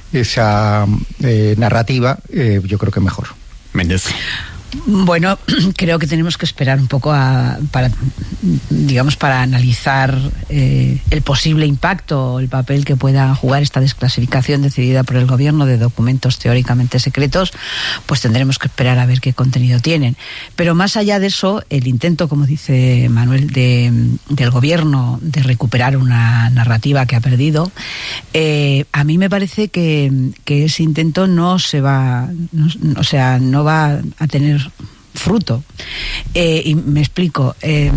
esa eh, narrativa, eh, yo creo que mejor. Méndez. Bueno, creo que tenemos que esperar un poco a, para, digamos, para analizar eh, el posible impacto o el papel que pueda jugar esta desclasificación decidida por el gobierno de documentos teóricamente secretos. Pues tendremos que esperar a ver qué contenido tienen. Pero más allá de eso, el intento, como dice Manuel, de, del gobierno de recuperar una narrativa que ha perdido, eh, a mí me parece que, que ese intento no se va, no, o sea, no va a tener fruto. Eh, y me explico. Eh,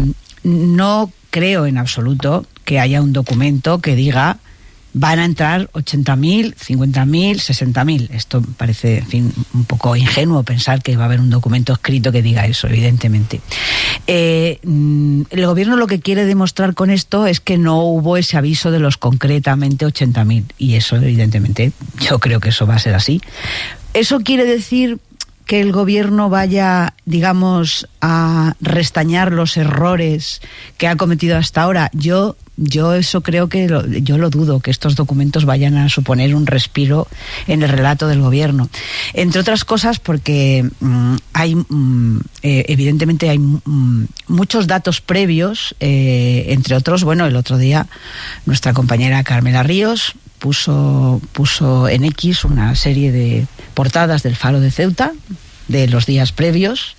no creo en absoluto que haya un documento que diga van a entrar ochenta mil, cincuenta mil, sesenta mil. Esto parece, en fin, un poco ingenuo pensar que va a haber un documento escrito que diga eso, evidentemente. Eh, el gobierno lo que quiere demostrar con esto es que no hubo ese aviso de los concretamente ochenta mil. Y eso, evidentemente, yo creo que eso va a ser así. Eso quiere decir que el gobierno vaya, digamos, a restañar los errores que ha cometido hasta ahora. Yo, yo eso creo que lo, yo lo dudo, que estos documentos vayan a suponer un respiro en el relato del gobierno. Entre otras cosas porque mmm, hay, mmm, eh, evidentemente hay mmm, muchos datos previos, eh, entre otros, bueno, el otro día nuestra compañera Carmela Ríos puso, puso en X una serie de portadas del Faro de Ceuta de los días previos,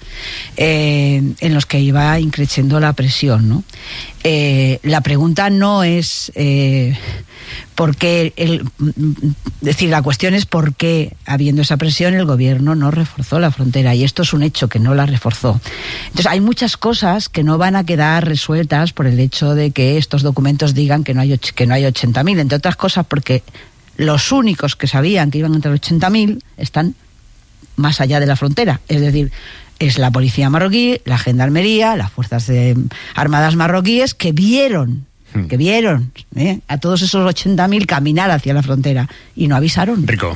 eh, en los que iba increciendo la presión, ¿no? Eh, la pregunta no es eh, porque el, es decir, la cuestión es por qué, habiendo esa presión, el gobierno no reforzó la frontera, y esto es un hecho, que no la reforzó. Entonces hay muchas cosas que no van a quedar resueltas por el hecho de que estos documentos digan que no hay, que no hay ochenta mil, entre otras cosas porque los únicos que sabían que iban a entrar ochenta mil están más allá de la frontera, es decir, es la policía marroquí, la gendarmería, las fuerzas de, armadas marroquíes, que vieron, hmm. que vieron ¿eh? a todos esos ochenta mil caminar hacia la frontera y no avisaron. Rico.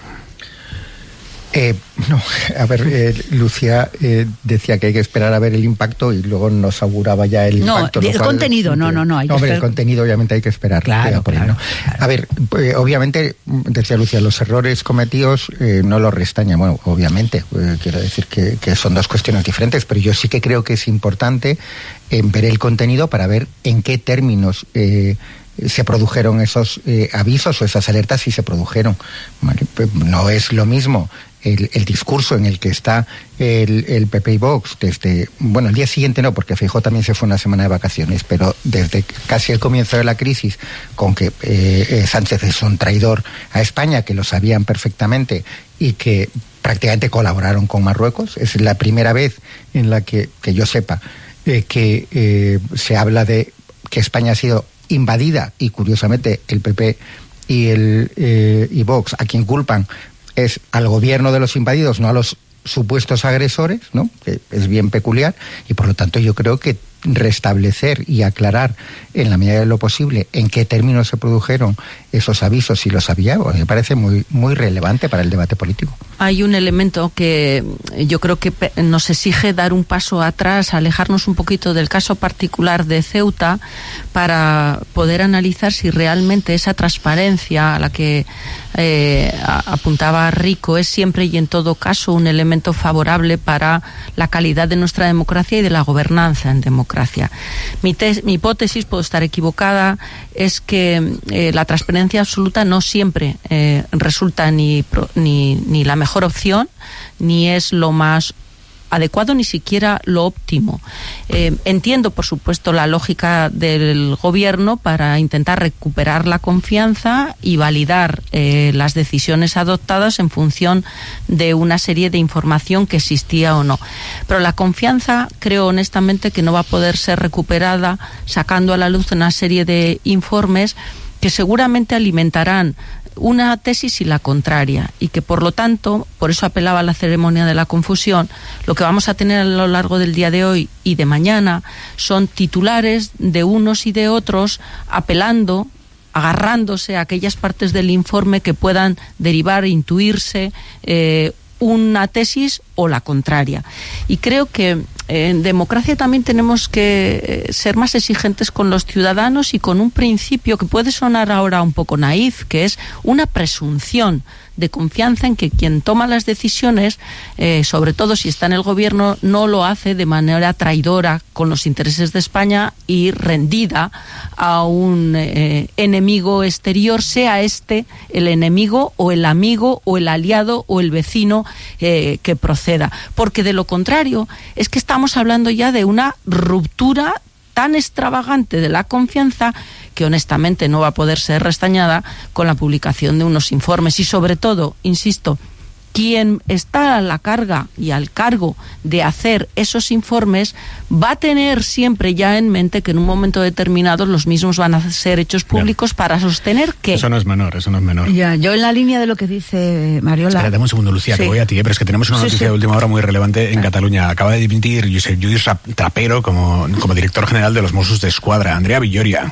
Eh, no, a ver, eh, Lucía eh, decía que hay que esperar a ver el impacto y luego nos auguraba ya el no, impacto. No, el contenido, es, no, no, no. Hay no, que hombre, esperar. El contenido obviamente hay que esperar. Claro, por claro, ahí, ¿no? claro. A ver, eh, obviamente, decía Lucía, los errores cometidos eh, no los restañan. Bueno, obviamente, eh, quiero decir que, que son dos cuestiones diferentes, pero yo sí que creo que es importante eh, ver el contenido para ver en qué términos eh, se produjeron esos eh, avisos o esas alertas, si se produjeron. ¿Vale? Pues no es lo mismo El, el discurso en el que está el, el P P y Vox desde, bueno, el día siguiente no, porque Feijóo también se fue una semana de vacaciones, pero desde casi el comienzo de la crisis, con que eh, eh, Sánchez es un traidor a España, que lo sabían perfectamente y que prácticamente colaboraron con Marruecos. Es la primera vez en la que, que yo sepa, eh, que eh, se habla de que España ha sido invadida, y curiosamente el P P y, el, eh, y Vox, a quien culpan es al gobierno de los invadidos, no a los supuestos agresores, ¿no? Que es bien peculiar, y por lo tanto yo creo que restablecer y aclarar en la medida de lo posible en qué términos se produjeron esos avisos, si los había, pues me parece muy, muy relevante para el debate político. Hay un elemento que yo creo que nos exige dar un paso atrás, alejarnos un poquito del caso particular de Ceuta, para poder analizar si realmente esa transparencia a la que eh, apuntaba Rico es siempre y en todo caso un elemento favorable para la calidad de nuestra democracia y de la gobernanza en democracia. Mi, tes, mi hipótesis, puedo estar equivocada, es que eh, la transparencia absoluta no siempre eh, resulta ni, ni, ni la mejor opción, ni es lo más adecuado, ni siquiera lo óptimo. Eh, entiendo, por supuesto, la lógica del gobierno para intentar recuperar la confianza y validar eh, las decisiones adoptadas en función de una serie de información que existía o no. Pero la confianza, creo honestamente, que no va a poder ser recuperada sacando a la luz una serie de informes que seguramente alimentarán una tesis y la contraria, y que por lo tanto, por eso apelaba a la ceremonia de la confusión, lo que vamos a tener a lo largo del día de hoy y de mañana son titulares de unos y de otros apelando, agarrándose a aquellas partes del informe que puedan derivar, intuirse eh, una tesis o la contraria. Y creo que en democracia también tenemos que ser más exigentes con los ciudadanos y con un principio que puede sonar ahora un poco naif, que es una presunción de confianza en que quien toma las decisiones, eh, sobre todo si está en el gobierno, no lo hace de manera traidora con los intereses de España y rendida a un eh, enemigo exterior, sea este el enemigo o el amigo o el aliado o el vecino eh, que proceda. Porque de lo contrario es que estamos hablando ya de una ruptura tan extravagante de la confianza que honestamente no va a poder ser restañada con la publicación de unos informes. Y sobre todo, insisto, quien está a la carga y al cargo de hacer esos informes va a tener siempre ya en mente que en un momento determinado los mismos van a ser hechos públicos. Bien. Para sostener que... Eso no es menor, eso no es menor. Ya, yo en la línea de lo que dice Mariola... Espérate un segundo, Lucía, sí. que voy a ti, ¿eh? Pero es que tenemos una noticia sí, sí. de última hora muy relevante en Cataluña. Acaba de dimitir Josep Lluís Trapero como, como director general de los Mossos de Escuadra. Andrea Villoria.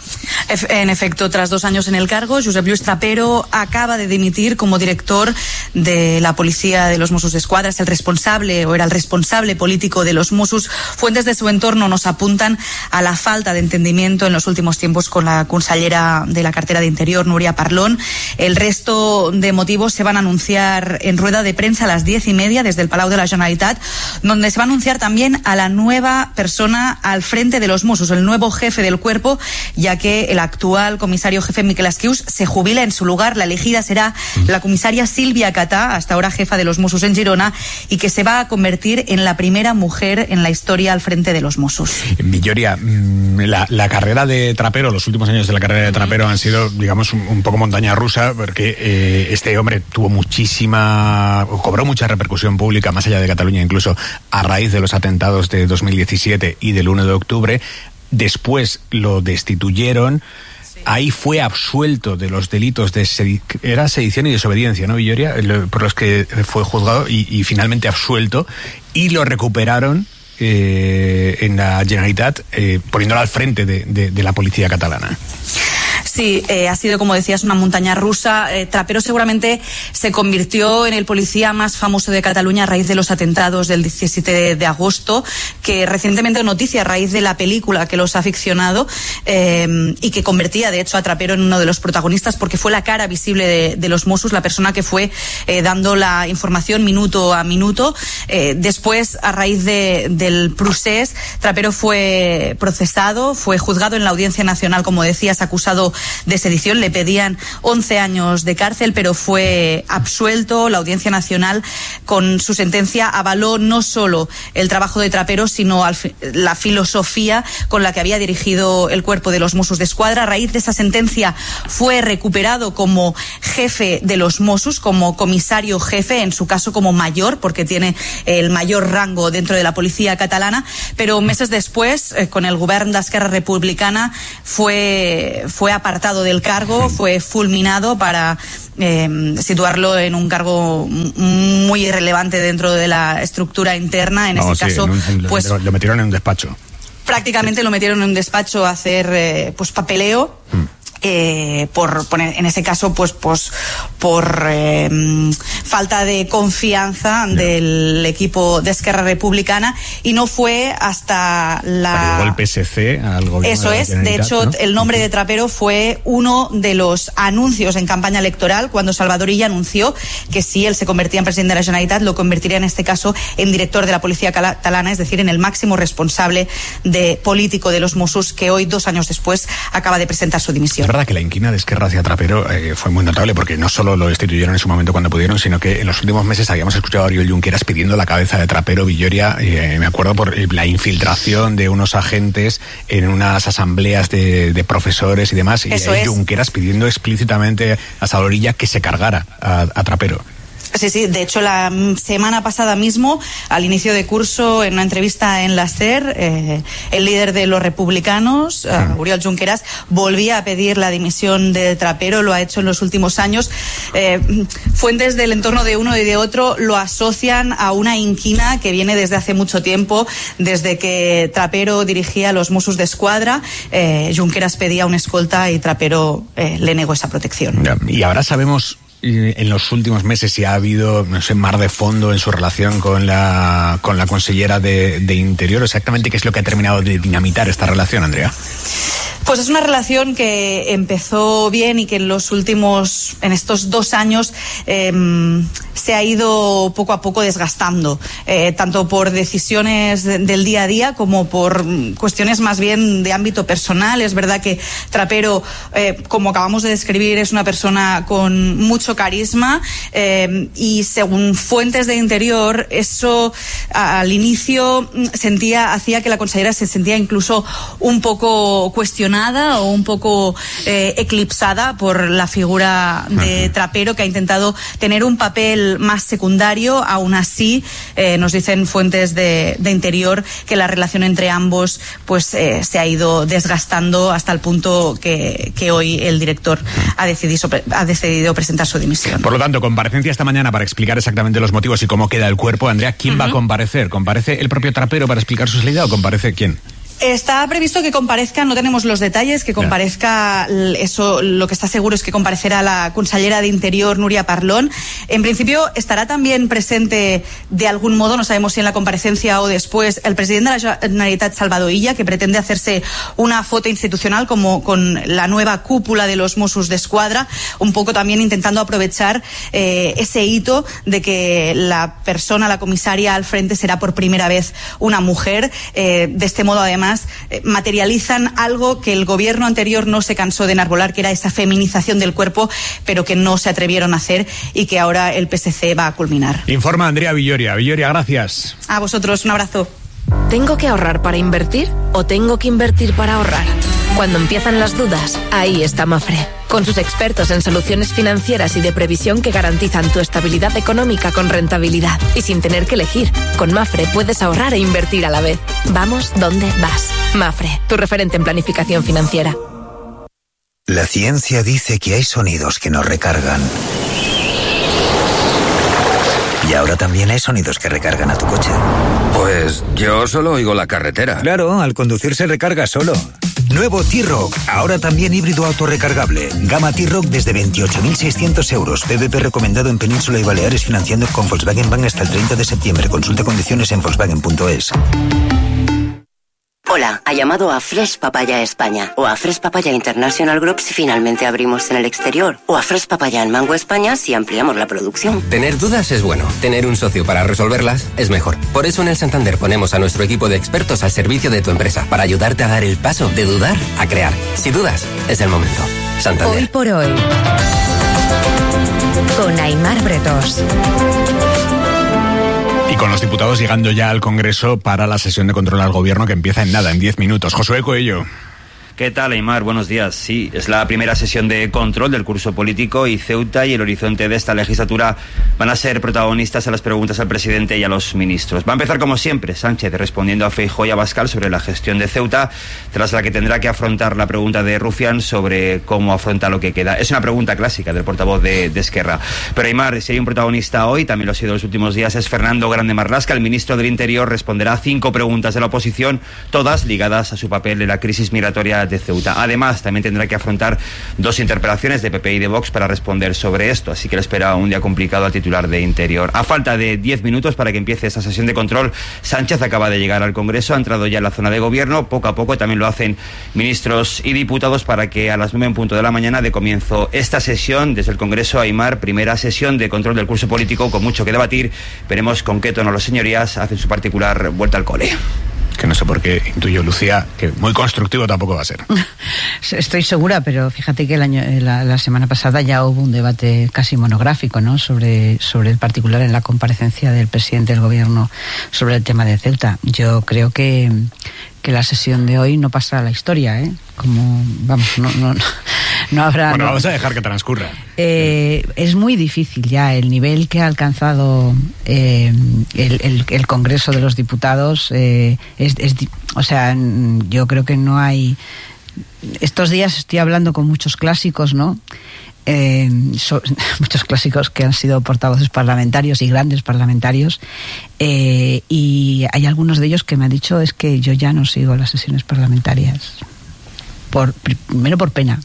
En efecto, tras dos años en el cargo, Josep Lluís Trapero acaba de dimitir como director de la Policía de los Mossos d'Esquadra. Es el responsable, o era el responsable político de los Mossos. Fuentes de su entorno nos apuntan a la falta de entendimiento en los últimos tiempos con la consellera de la cartera de Interior, Núria Parlon. El resto de motivos se van a anunciar en rueda de prensa a las diez y media desde el Palau de la Generalitat, donde se va a anunciar también a la nueva persona al frente de los Mossos, el nuevo jefe del cuerpo, ya que que el actual comisario jefe Miquel Asquius se jubila. En su lugar, la elegida será la comisaria Sílvia Catà, hasta ahora jefa de los Mossos en Girona, y que se va a convertir en la primera mujer en la historia al frente de los Mossos. Villoria, la, la carrera de Trapero, los últimos años de la carrera de Trapero han sido, digamos, un, un poco montaña rusa, porque eh, este hombre tuvo muchísima, cobró mucha repercusión pública, más allá de Cataluña incluso, a raíz de los atentados de dos mil diecisiete y del uno de octubre. Después lo destituyeron. Ahí fue absuelto de los delitos de sedi- era sedición y desobediencia, ¿no, Villoria? Por los que fue juzgado y, y finalmente absuelto, y lo recuperaron eh, en la Generalitat, eh, poniéndolo al frente de, de, de la policía catalana. Sí, eh, ha sido, como decías, una montaña rusa. Eh, Trapero seguramente se convirtió en el policía más famoso de Cataluña a raíz de los atentados del diecisiete de agosto, que recientemente noticia a raíz de la película que los ha ficcionado eh, y que convertía, de hecho, a Trapero en uno de los protagonistas, porque fue la cara visible de, de los Mossos, la persona que fue eh, dando la información minuto a minuto. Eh, después, a raíz de, del procés, Trapero fue procesado, fue juzgado en la Audiencia Nacional, como decías, acusado de sedición. Le pedían once años de cárcel, pero fue absuelto. La Audiencia Nacional, con su sentencia, avaló no solo el trabajo de Trapero, sino al fi- la filosofía con la que había dirigido el cuerpo de los Mossos d'Esquadra. A raíz de esa sentencia fue recuperado como jefe de los Mossos, como comisario jefe, en su caso como mayor, porque tiene el mayor rango dentro de la policía catalana, pero meses después, eh, con el govern d'Esquerra Republicana, fue, fue apartado del cargo, fue fulminado para eh, situarlo en un cargo muy irrelevante dentro de la estructura interna. En Vamos, este sí, caso, en un, en, pues lo, lo metieron en un despacho. Prácticamente lo metieron en un despacho a hacer eh, pues papeleo. Mm. Eh, por poner, en ese caso, pues, pues por eh, falta de confianza no. del equipo de Esquerra Republicana, y no fue hasta la... Llegó el P S C al gobierno. Eso de es, de hecho, ¿no? El nombre de Trapero fue uno de los anuncios en campaña electoral, cuando Salvador Illa anunció que si él se convertía en presidente de la Generalitat, lo convertiría en este caso en director de la policía catalana, es decir, en el máximo responsable de político de los Mossos, que hoy, dos años después, acaba de presentar su dimisión. Es verdad que la inquina de Esquerra hacia Trapero eh, fue muy notable, porque no solo lo destituyeron en su momento cuando pudieron, sino que en los últimos meses habíamos escuchado a Oriol Junqueras pidiendo la cabeza de Trapero. Villoria, eh, me acuerdo por la infiltración de unos agentes en unas asambleas de, de profesores y demás, Eso y es. Junqueras pidiendo explícitamente a Salvador Illa que se cargara a, a Trapero. Sí, sí, de hecho la semana pasada mismo, al inicio de curso, en una entrevista en la SER, eh, el líder de los republicanos, uh, Oriol Junqueras, volvía a pedir la dimisión de Trapero, lo ha hecho en los últimos años. Eh, fuentes del entorno de uno y de otro lo asocian a una inquina que viene desde hace mucho tiempo, desde que Trapero dirigía a los Mossos d'Esquadra. eh, Junqueras pedía una escolta y Trapero eh, le negó esa protección. Y ahora sabemos en los últimos meses si ha habido, no sé, mar de fondo en su relación con la con la consellera de, de Interior. Exactamente qué es lo que ha terminado de dinamitar esta relación, Andrea. Pues es una relación que empezó bien y que en los últimos, en estos dos años, eh, se ha ido poco a poco desgastando, eh, tanto por decisiones de, del día a día como por cuestiones más bien de ámbito personal. Es verdad que Trapero, eh, como acabamos de describir, es una persona con mucho carisma, eh, y según fuentes de Interior, eso a, al inicio sentía, hacía que la consellera se sentía incluso un poco cuestionada o un poco eh, eclipsada por la figura de Trapero, que ha intentado tener un papel más secundario. Aún así, eh, nos dicen fuentes de, de Interior que la relación entre ambos pues eh, se ha ido desgastando hasta el punto que, que hoy el director ha decidido, ha decidido presentar su dimisión. Por lo tanto, comparecencia esta mañana para explicar exactamente los motivos y cómo queda el cuerpo. Andrea, ¿quién uh-huh. va a comparecer? ¿Comparece el propio Trapero para explicar su salida o comparece quién? Está previsto que comparezca, no tenemos los detalles, que comparezca, eso, lo que está seguro es que comparecerá la consellera de Interior, Núria Parlon. En principio estará también presente de algún modo, no sabemos si en la comparecencia o después, el presidente de la Generalitat, Salvador Illa, que pretende hacerse una foto institucional como con la nueva cúpula de los Mossos d'Esquadra, un poco también intentando aprovechar eh, ese hito de que la persona, la comisaria al frente será por primera vez una mujer. Eh, de este modo, además, además eh, materializan algo que el gobierno anterior no se cansó de enarbolar, que era esa feminización del cuerpo, pero que no se atrevieron a hacer y que ahora el P S C va a culminar. Informa Andrea Villoria. Villoria, gracias. A vosotros, un abrazo. ¿Tengo que ahorrar para invertir o tengo que invertir para ahorrar? Cuando empiezan las dudas, ahí está Mafre, con sus expertos en soluciones financieras y de previsión que garantizan tu estabilidad económica con rentabilidad y sin tener que elegir. Con Mafre puedes ahorrar e invertir a la vez. Vamos donde vas. Mafre, tu referente en planificación financiera. La ciencia dice que hay sonidos que nos recargan. Y ahora también hay sonidos que recargan a tu coche. Pues yo solo oigo la carretera. Claro, al conducir se recarga solo. Nuevo T-Roc, ahora también híbrido autorrecargable. Gama T-Roc desde veintiocho mil seiscientos euros. P V P recomendado en Península y Baleares, financiando con Volkswagen Bank hasta el treinta de septiembre. Consulta condiciones en volkswagen punto es. Hola, ha llamado a Fresh Papaya España o a Fresh Papaya International Group si finalmente abrimos en el exterior o a Fresh Papaya en Mango España si ampliamos la producción. Tener dudas es bueno, tener un socio para resolverlas es mejor. Por eso en el Santander ponemos a nuestro equipo de expertos al servicio de tu empresa para ayudarte a dar el paso de dudar a crear. Si dudas, es el momento. Santander. Hoy por hoy, con Aimar Bretos. Y con los diputados llegando ya al Congreso para la sesión de control al Gobierno que empieza en nada, en diez minutos. Josué Coello. ¿Qué tal, Aimar? Buenos días. Sí, es la primera sesión de control del curso político y Ceuta y el horizonte de esta legislatura van a ser protagonistas a las preguntas al presidente y a los ministros. Va a empezar, como siempre, Sánchez respondiendo a Feijóo y a Abascal sobre la gestión de Ceuta, tras la que tendrá que afrontar la pregunta de Rufián sobre cómo afronta lo que queda. Es una pregunta clásica del portavoz de, de Esquerra. Pero, Aimar, si hay un protagonista hoy, también lo ha sido en los últimos días, es Fernando Grande Marlaska. El ministro del Interior responderá a cinco preguntas de la oposición, todas ligadas a su papel en la crisis migratoria de Ceuta. Además, también tendrá que afrontar dos interpelaciones de P P y de Vox para responder sobre esto, así que le espera un día complicado al titular de Interior. A falta de diez minutos para que empiece esta sesión de control, Sánchez acaba de llegar al Congreso, ha entrado ya en la zona de gobierno, poco a poco también lo hacen ministros y diputados para que a las nueve en punto de la mañana dé comienzo esta sesión desde el Congreso. Aimar, primera sesión de control del curso político con mucho que debatir. Veremos con qué tono los señorías hacen su particular vuelta al cole. Que no sé por qué intuyo, Lucía, que muy constructivo tampoco va a ser. Estoy segura, pero fíjate que el año, la, la semana pasada ya hubo un debate casi monográfico, ¿no?, sobre, sobre el particular en la comparecencia del presidente del Gobierno sobre el tema de Ceuta. Yo creo que, que la sesión de hoy no pasa a la historia, ¿eh? Como, vamos, no, no, no habrá... Bueno, no, vamos a dejar que transcurra. Eh, es muy difícil ya el nivel que ha alcanzado eh, el, el, el Congreso de los Diputados. Eh, es, es, o sea, yo creo que no hay... Estos días estoy hablando con muchos clásicos, ¿no? Eh, so, muchos clásicos que han sido portavoces parlamentarios y grandes parlamentarios, eh, y hay algunos de ellos que me han dicho es que yo ya no sigo las sesiones parlamentarias, por, primero por pena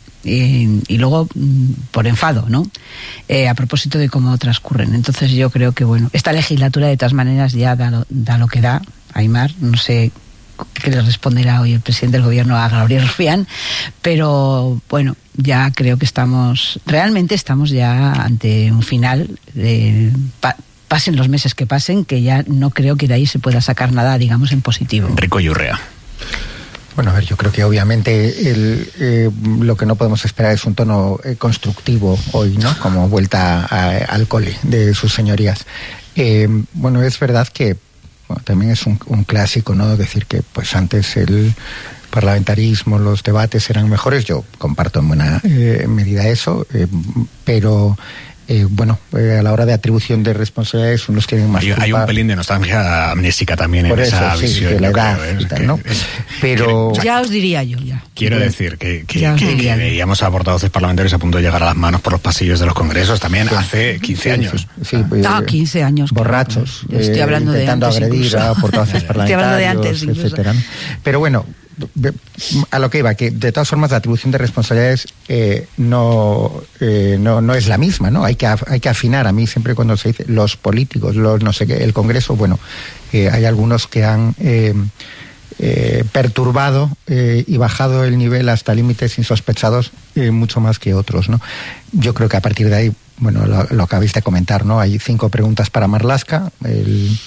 y, y luego por enfado, ¿no? Eh, a propósito de cómo transcurren. Entonces yo creo que, bueno, esta legislatura de todas maneras ya da lo, da lo que da. Aimar, no sé qué le responderá hoy el presidente del Gobierno a Gabriel Rufián, pero bueno, ya creo que estamos, realmente estamos ya ante un final, de, pa, pasen los meses que pasen, que ya no creo que de ahí se pueda sacar nada, digamos, en positivo. Enrico Yurrea. Bueno, a ver, yo creo que obviamente el, eh, lo que no podemos esperar es un tono eh, constructivo hoy, ¿no? Como vuelta a, al cole de sus señorías. Eh, bueno, es verdad que bueno, también es un, un clásico, ¿no? Decir que pues antes el parlamentarismo, los debates eran mejores. Yo comparto en buena eh, medida eso, eh, pero eh, bueno, eh, a la hora de atribución de responsabilidades unos tienen más hay, culpa. Hay un pelín de nostalgia amnésica también por en eso, esa sí, visión. de la edad creo, ¿eh? y tal, ¿no? Pero ya os diría yo, ya. Quiero decir que, que, que, que veíamos a portavoces parlamentarios a punto de llegar a las manos por los pasillos de los congresos también sí, hace quince sí, años. Sí, sí, ah, quince años. Borrachos. Claro. Estoy hablando eh, intentando de antes agredir incluso. a portavoces parlamentarios, Estoy hablando de antes, etcétera. Pero bueno, a lo que iba, que de todas formas la atribución de responsabilidades eh, no, eh, no no es la misma, ¿no? Hay que hay que afinar. A mí siempre cuando se dice los políticos, los no sé qué, el Congreso, bueno, eh, hay algunos que han eh, eh, perturbado eh, y bajado el nivel hasta límites insospechados eh, mucho más que otros, ¿no? Yo creo que a partir de ahí, bueno, lo, lo acabáis de comentar, ¿no? Hay cinco preguntas para Marlaska. El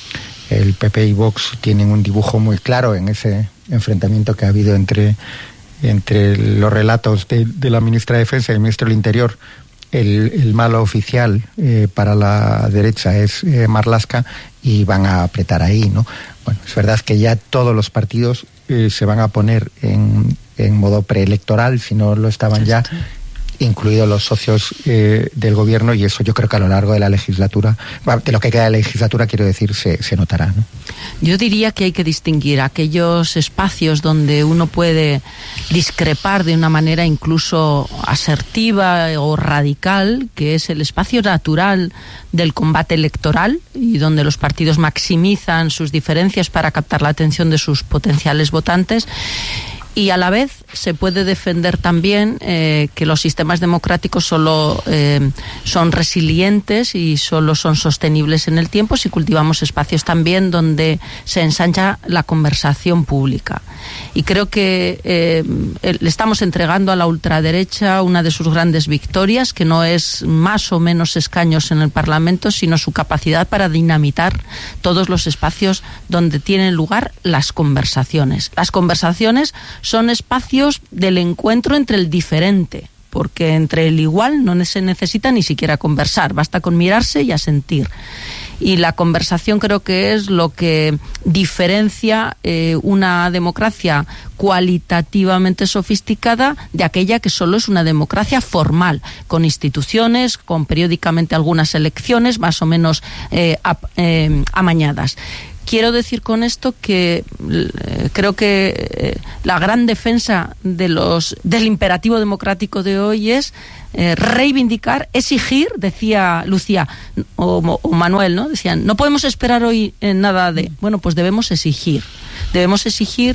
el P P y Vox tienen un dibujo muy claro en ese enfrentamiento que ha habido entre, entre los relatos de, de la ministra de Defensa y el ministro del Interior. El, el malo oficial eh, para la derecha es eh, Marlaska, y van a apretar ahí, ¿no? Bueno, es verdad que ya todos los partidos eh, se van a poner en, en modo preelectoral, si no lo estaban ya, incluidos los socios eh, del gobierno, y eso yo creo que a lo largo de la legislatura, de lo que queda de la legislatura, quiero decir, se, se notará, ¿no? Yo diría que hay que distinguir aquellos espacios donde uno puede discrepar de una manera incluso asertiva o radical, que es el espacio natural del combate electoral y donde los partidos maximizan sus diferencias para captar la atención de sus potenciales votantes. Y a la vez se puede defender también eh, que los sistemas democráticos solo eh, son resilientes y solo son sostenibles en el tiempo si cultivamos espacios también donde se ensancha la conversación pública. Y creo que eh, le estamos entregando a la ultraderecha una de sus grandes victorias, que no es más o menos escaños en el Parlamento, sino su capacidad para dinamitar todos los espacios donde tienen lugar las conversaciones. Las conversaciones son espacios del encuentro entre el diferente, porque entre el igual no se necesita ni siquiera conversar, basta con mirarse y asentir. Y la conversación creo que es lo que diferencia eh, una democracia cualitativamente sofisticada de aquella que solo es una democracia formal, con instituciones, con periódicamente algunas elecciones más o menos eh, ap, eh, amañadas. Quiero decir con esto que eh, creo que eh, la gran defensa de los del imperativo democrático de hoy es eh, reivindicar, exigir, decía Lucía o, o Manuel, ¿no? Decían, no podemos esperar hoy en nada de... Bueno, pues debemos exigir, debemos exigir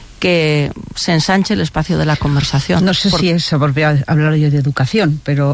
que se ensanche el espacio de la conversación. No sé Por... si es volver a hablar yo de educación, pero...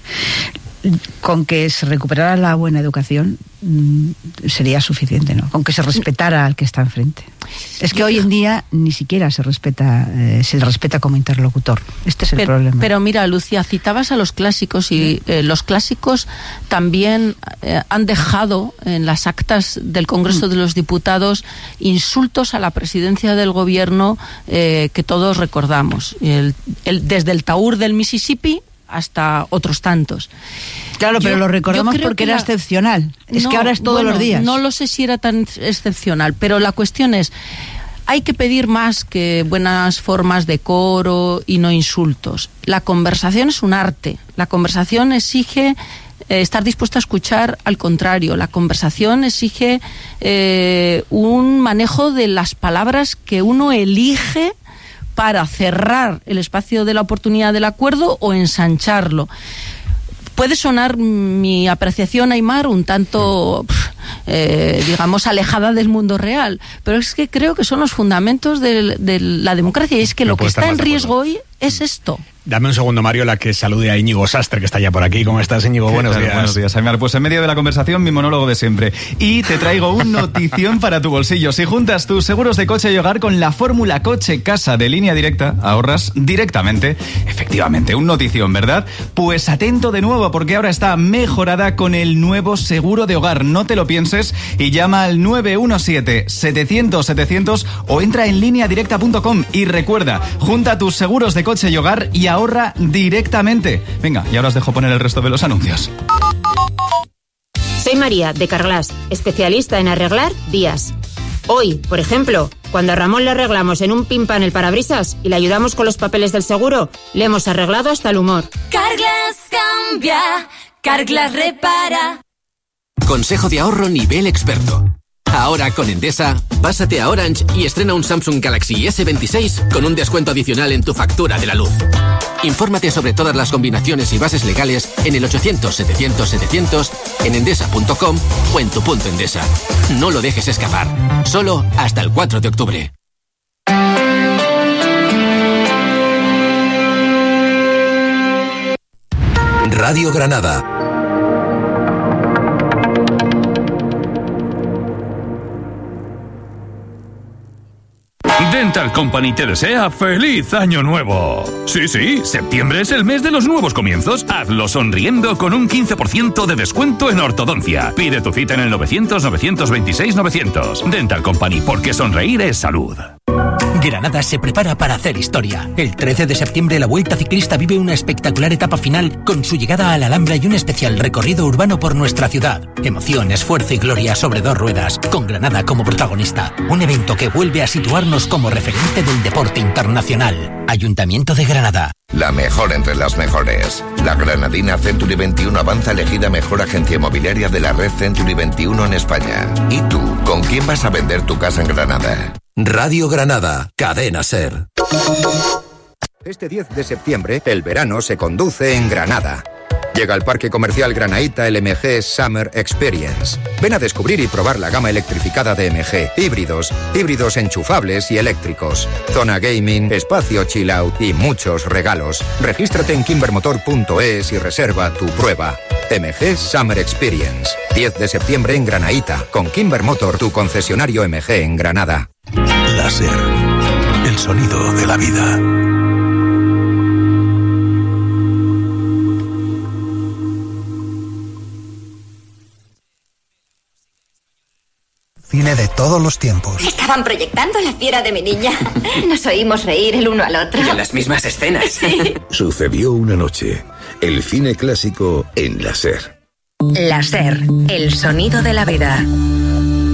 con que se recuperara la buena educación mmm, sería suficiente, ¿no? Con que se respetara al que está enfrente. Es que hoy en día ni siquiera se respeta, eh, se le respeta como interlocutor. Este es el pero, problema. Pero mira, Lucía, citabas a los clásicos y eh, los clásicos también eh, han dejado en las actas del Congreso de los Diputados insultos a la presidencia del gobierno eh, que todos recordamos. El, el, desde el Taur del Mississippi hasta otros tantos. Claro, pero yo, lo recordamos porque era la... excepcional. Es no, que ahora es todos bueno, los días. No lo sé si era tan excepcional, pero la cuestión es, hay que pedir más que buenas formas de coro y no insultos. La conversación es un arte. La conversación exige eh, estar dispuesto a escuchar al contrario. La conversación exige eh, un manejo de las palabras que uno elige para cerrar el espacio de la oportunidad del acuerdo o ensancharlo. Puede sonar mi apreciación, Aimar, un tanto, eh, digamos, alejada del mundo real, pero es que creo que son los fundamentos de, de la democracia, y es que no lo que está en riesgo hoy es esto. Dame un segundo, Mario, la que salude a Íñigo Sastre, que está ya por aquí. ¿Cómo estás, Íñigo? Buenos tal? días. Buenos días, Aimar. Pues en medio de la conversación, mi monólogo de siempre. Y te traigo un notición para tu bolsillo. Si juntas tus seguros de coche y hogar con la fórmula coche-casa de Línea Directa, ahorras directamente. Efectivamente, un notición, ¿verdad? Pues atento de nuevo, porque ahora está mejorada con el nuevo seguro de hogar. No te lo pienses y llama al nueve uno siete, setecientos, setecientos o entra en línea directa punto com. Y recuerda, junta tus seguros de coche y hogar y ahorra directamente. Venga, y ahora os dejo poner el resto de los anuncios. Soy María, de Carglass, especialista en arreglar vías. Hoy, por ejemplo, cuando a Ramón le arreglamos en un pin pan el parabrisas y le ayudamos con los papeles del seguro, le hemos arreglado hasta el humor. Carglass cambia, Carglass repara. Consejo de ahorro nivel experto. Ahora con Endesa, pásate a Orange y estrena un Samsung Galaxy ese veintiséis con un descuento adicional en tu factura de la luz. Infórmate sobre todas las combinaciones y bases legales en el ochocientos, setecientos, setecientos, en endesa punto com o en tu punto Endesa. No lo dejes escapar. Solo hasta el cuatro de octubre. Radio Granada. Dental Company te desea ¡feliz año nuevo! Sí, sí, septiembre es el mes de los nuevos comienzos. Hazlo sonriendo con un quince por ciento de descuento en ortodoncia. Pide tu cita en el novecientos, novecientos veintiséis, novecientos. Dental Company, porque sonreír es salud. Granada se prepara para hacer historia. El trece de septiembre la Vuelta Ciclista vive una espectacular etapa final con su llegada a la Alhambra y un especial recorrido urbano por nuestra ciudad. Emoción, esfuerzo y gloria sobre dos ruedas, con Granada como protagonista. Un evento que vuelve a situarnos como referente del deporte internacional. Ayuntamiento de Granada. La mejor entre las mejores. La granadina Century veintiuno avanza elegida mejor agencia inmobiliaria de la red Century veintiuno en España. ¿Y tú, con quién vas a vender tu casa en Granada? Radio Granada, Cadena SER. Este diez de septiembre, el verano se conduce en Granada. Llega al Parque Comercial Granaíta el M G Summer Experience. Ven a descubrir y probar la gama electrificada de M G. Híbridos, híbridos enchufables y eléctricos. Zona gaming, espacio chill out y muchos regalos. Regístrate en kimbermotor punto es y reserva tu prueba. M G Summer Experience. diez de septiembre en Granaíta, con Kimber Motor, tu concesionario M G en Granada. La SER, el sonido de la vida. Cine de todos los tiempos. Estaban proyectando La fiera de mi niña. Nos oímos reír el uno al otro. Y en las mismas escenas. Sí. Sucedió una noche. El cine clásico en la SER. La SER, el sonido de la vida.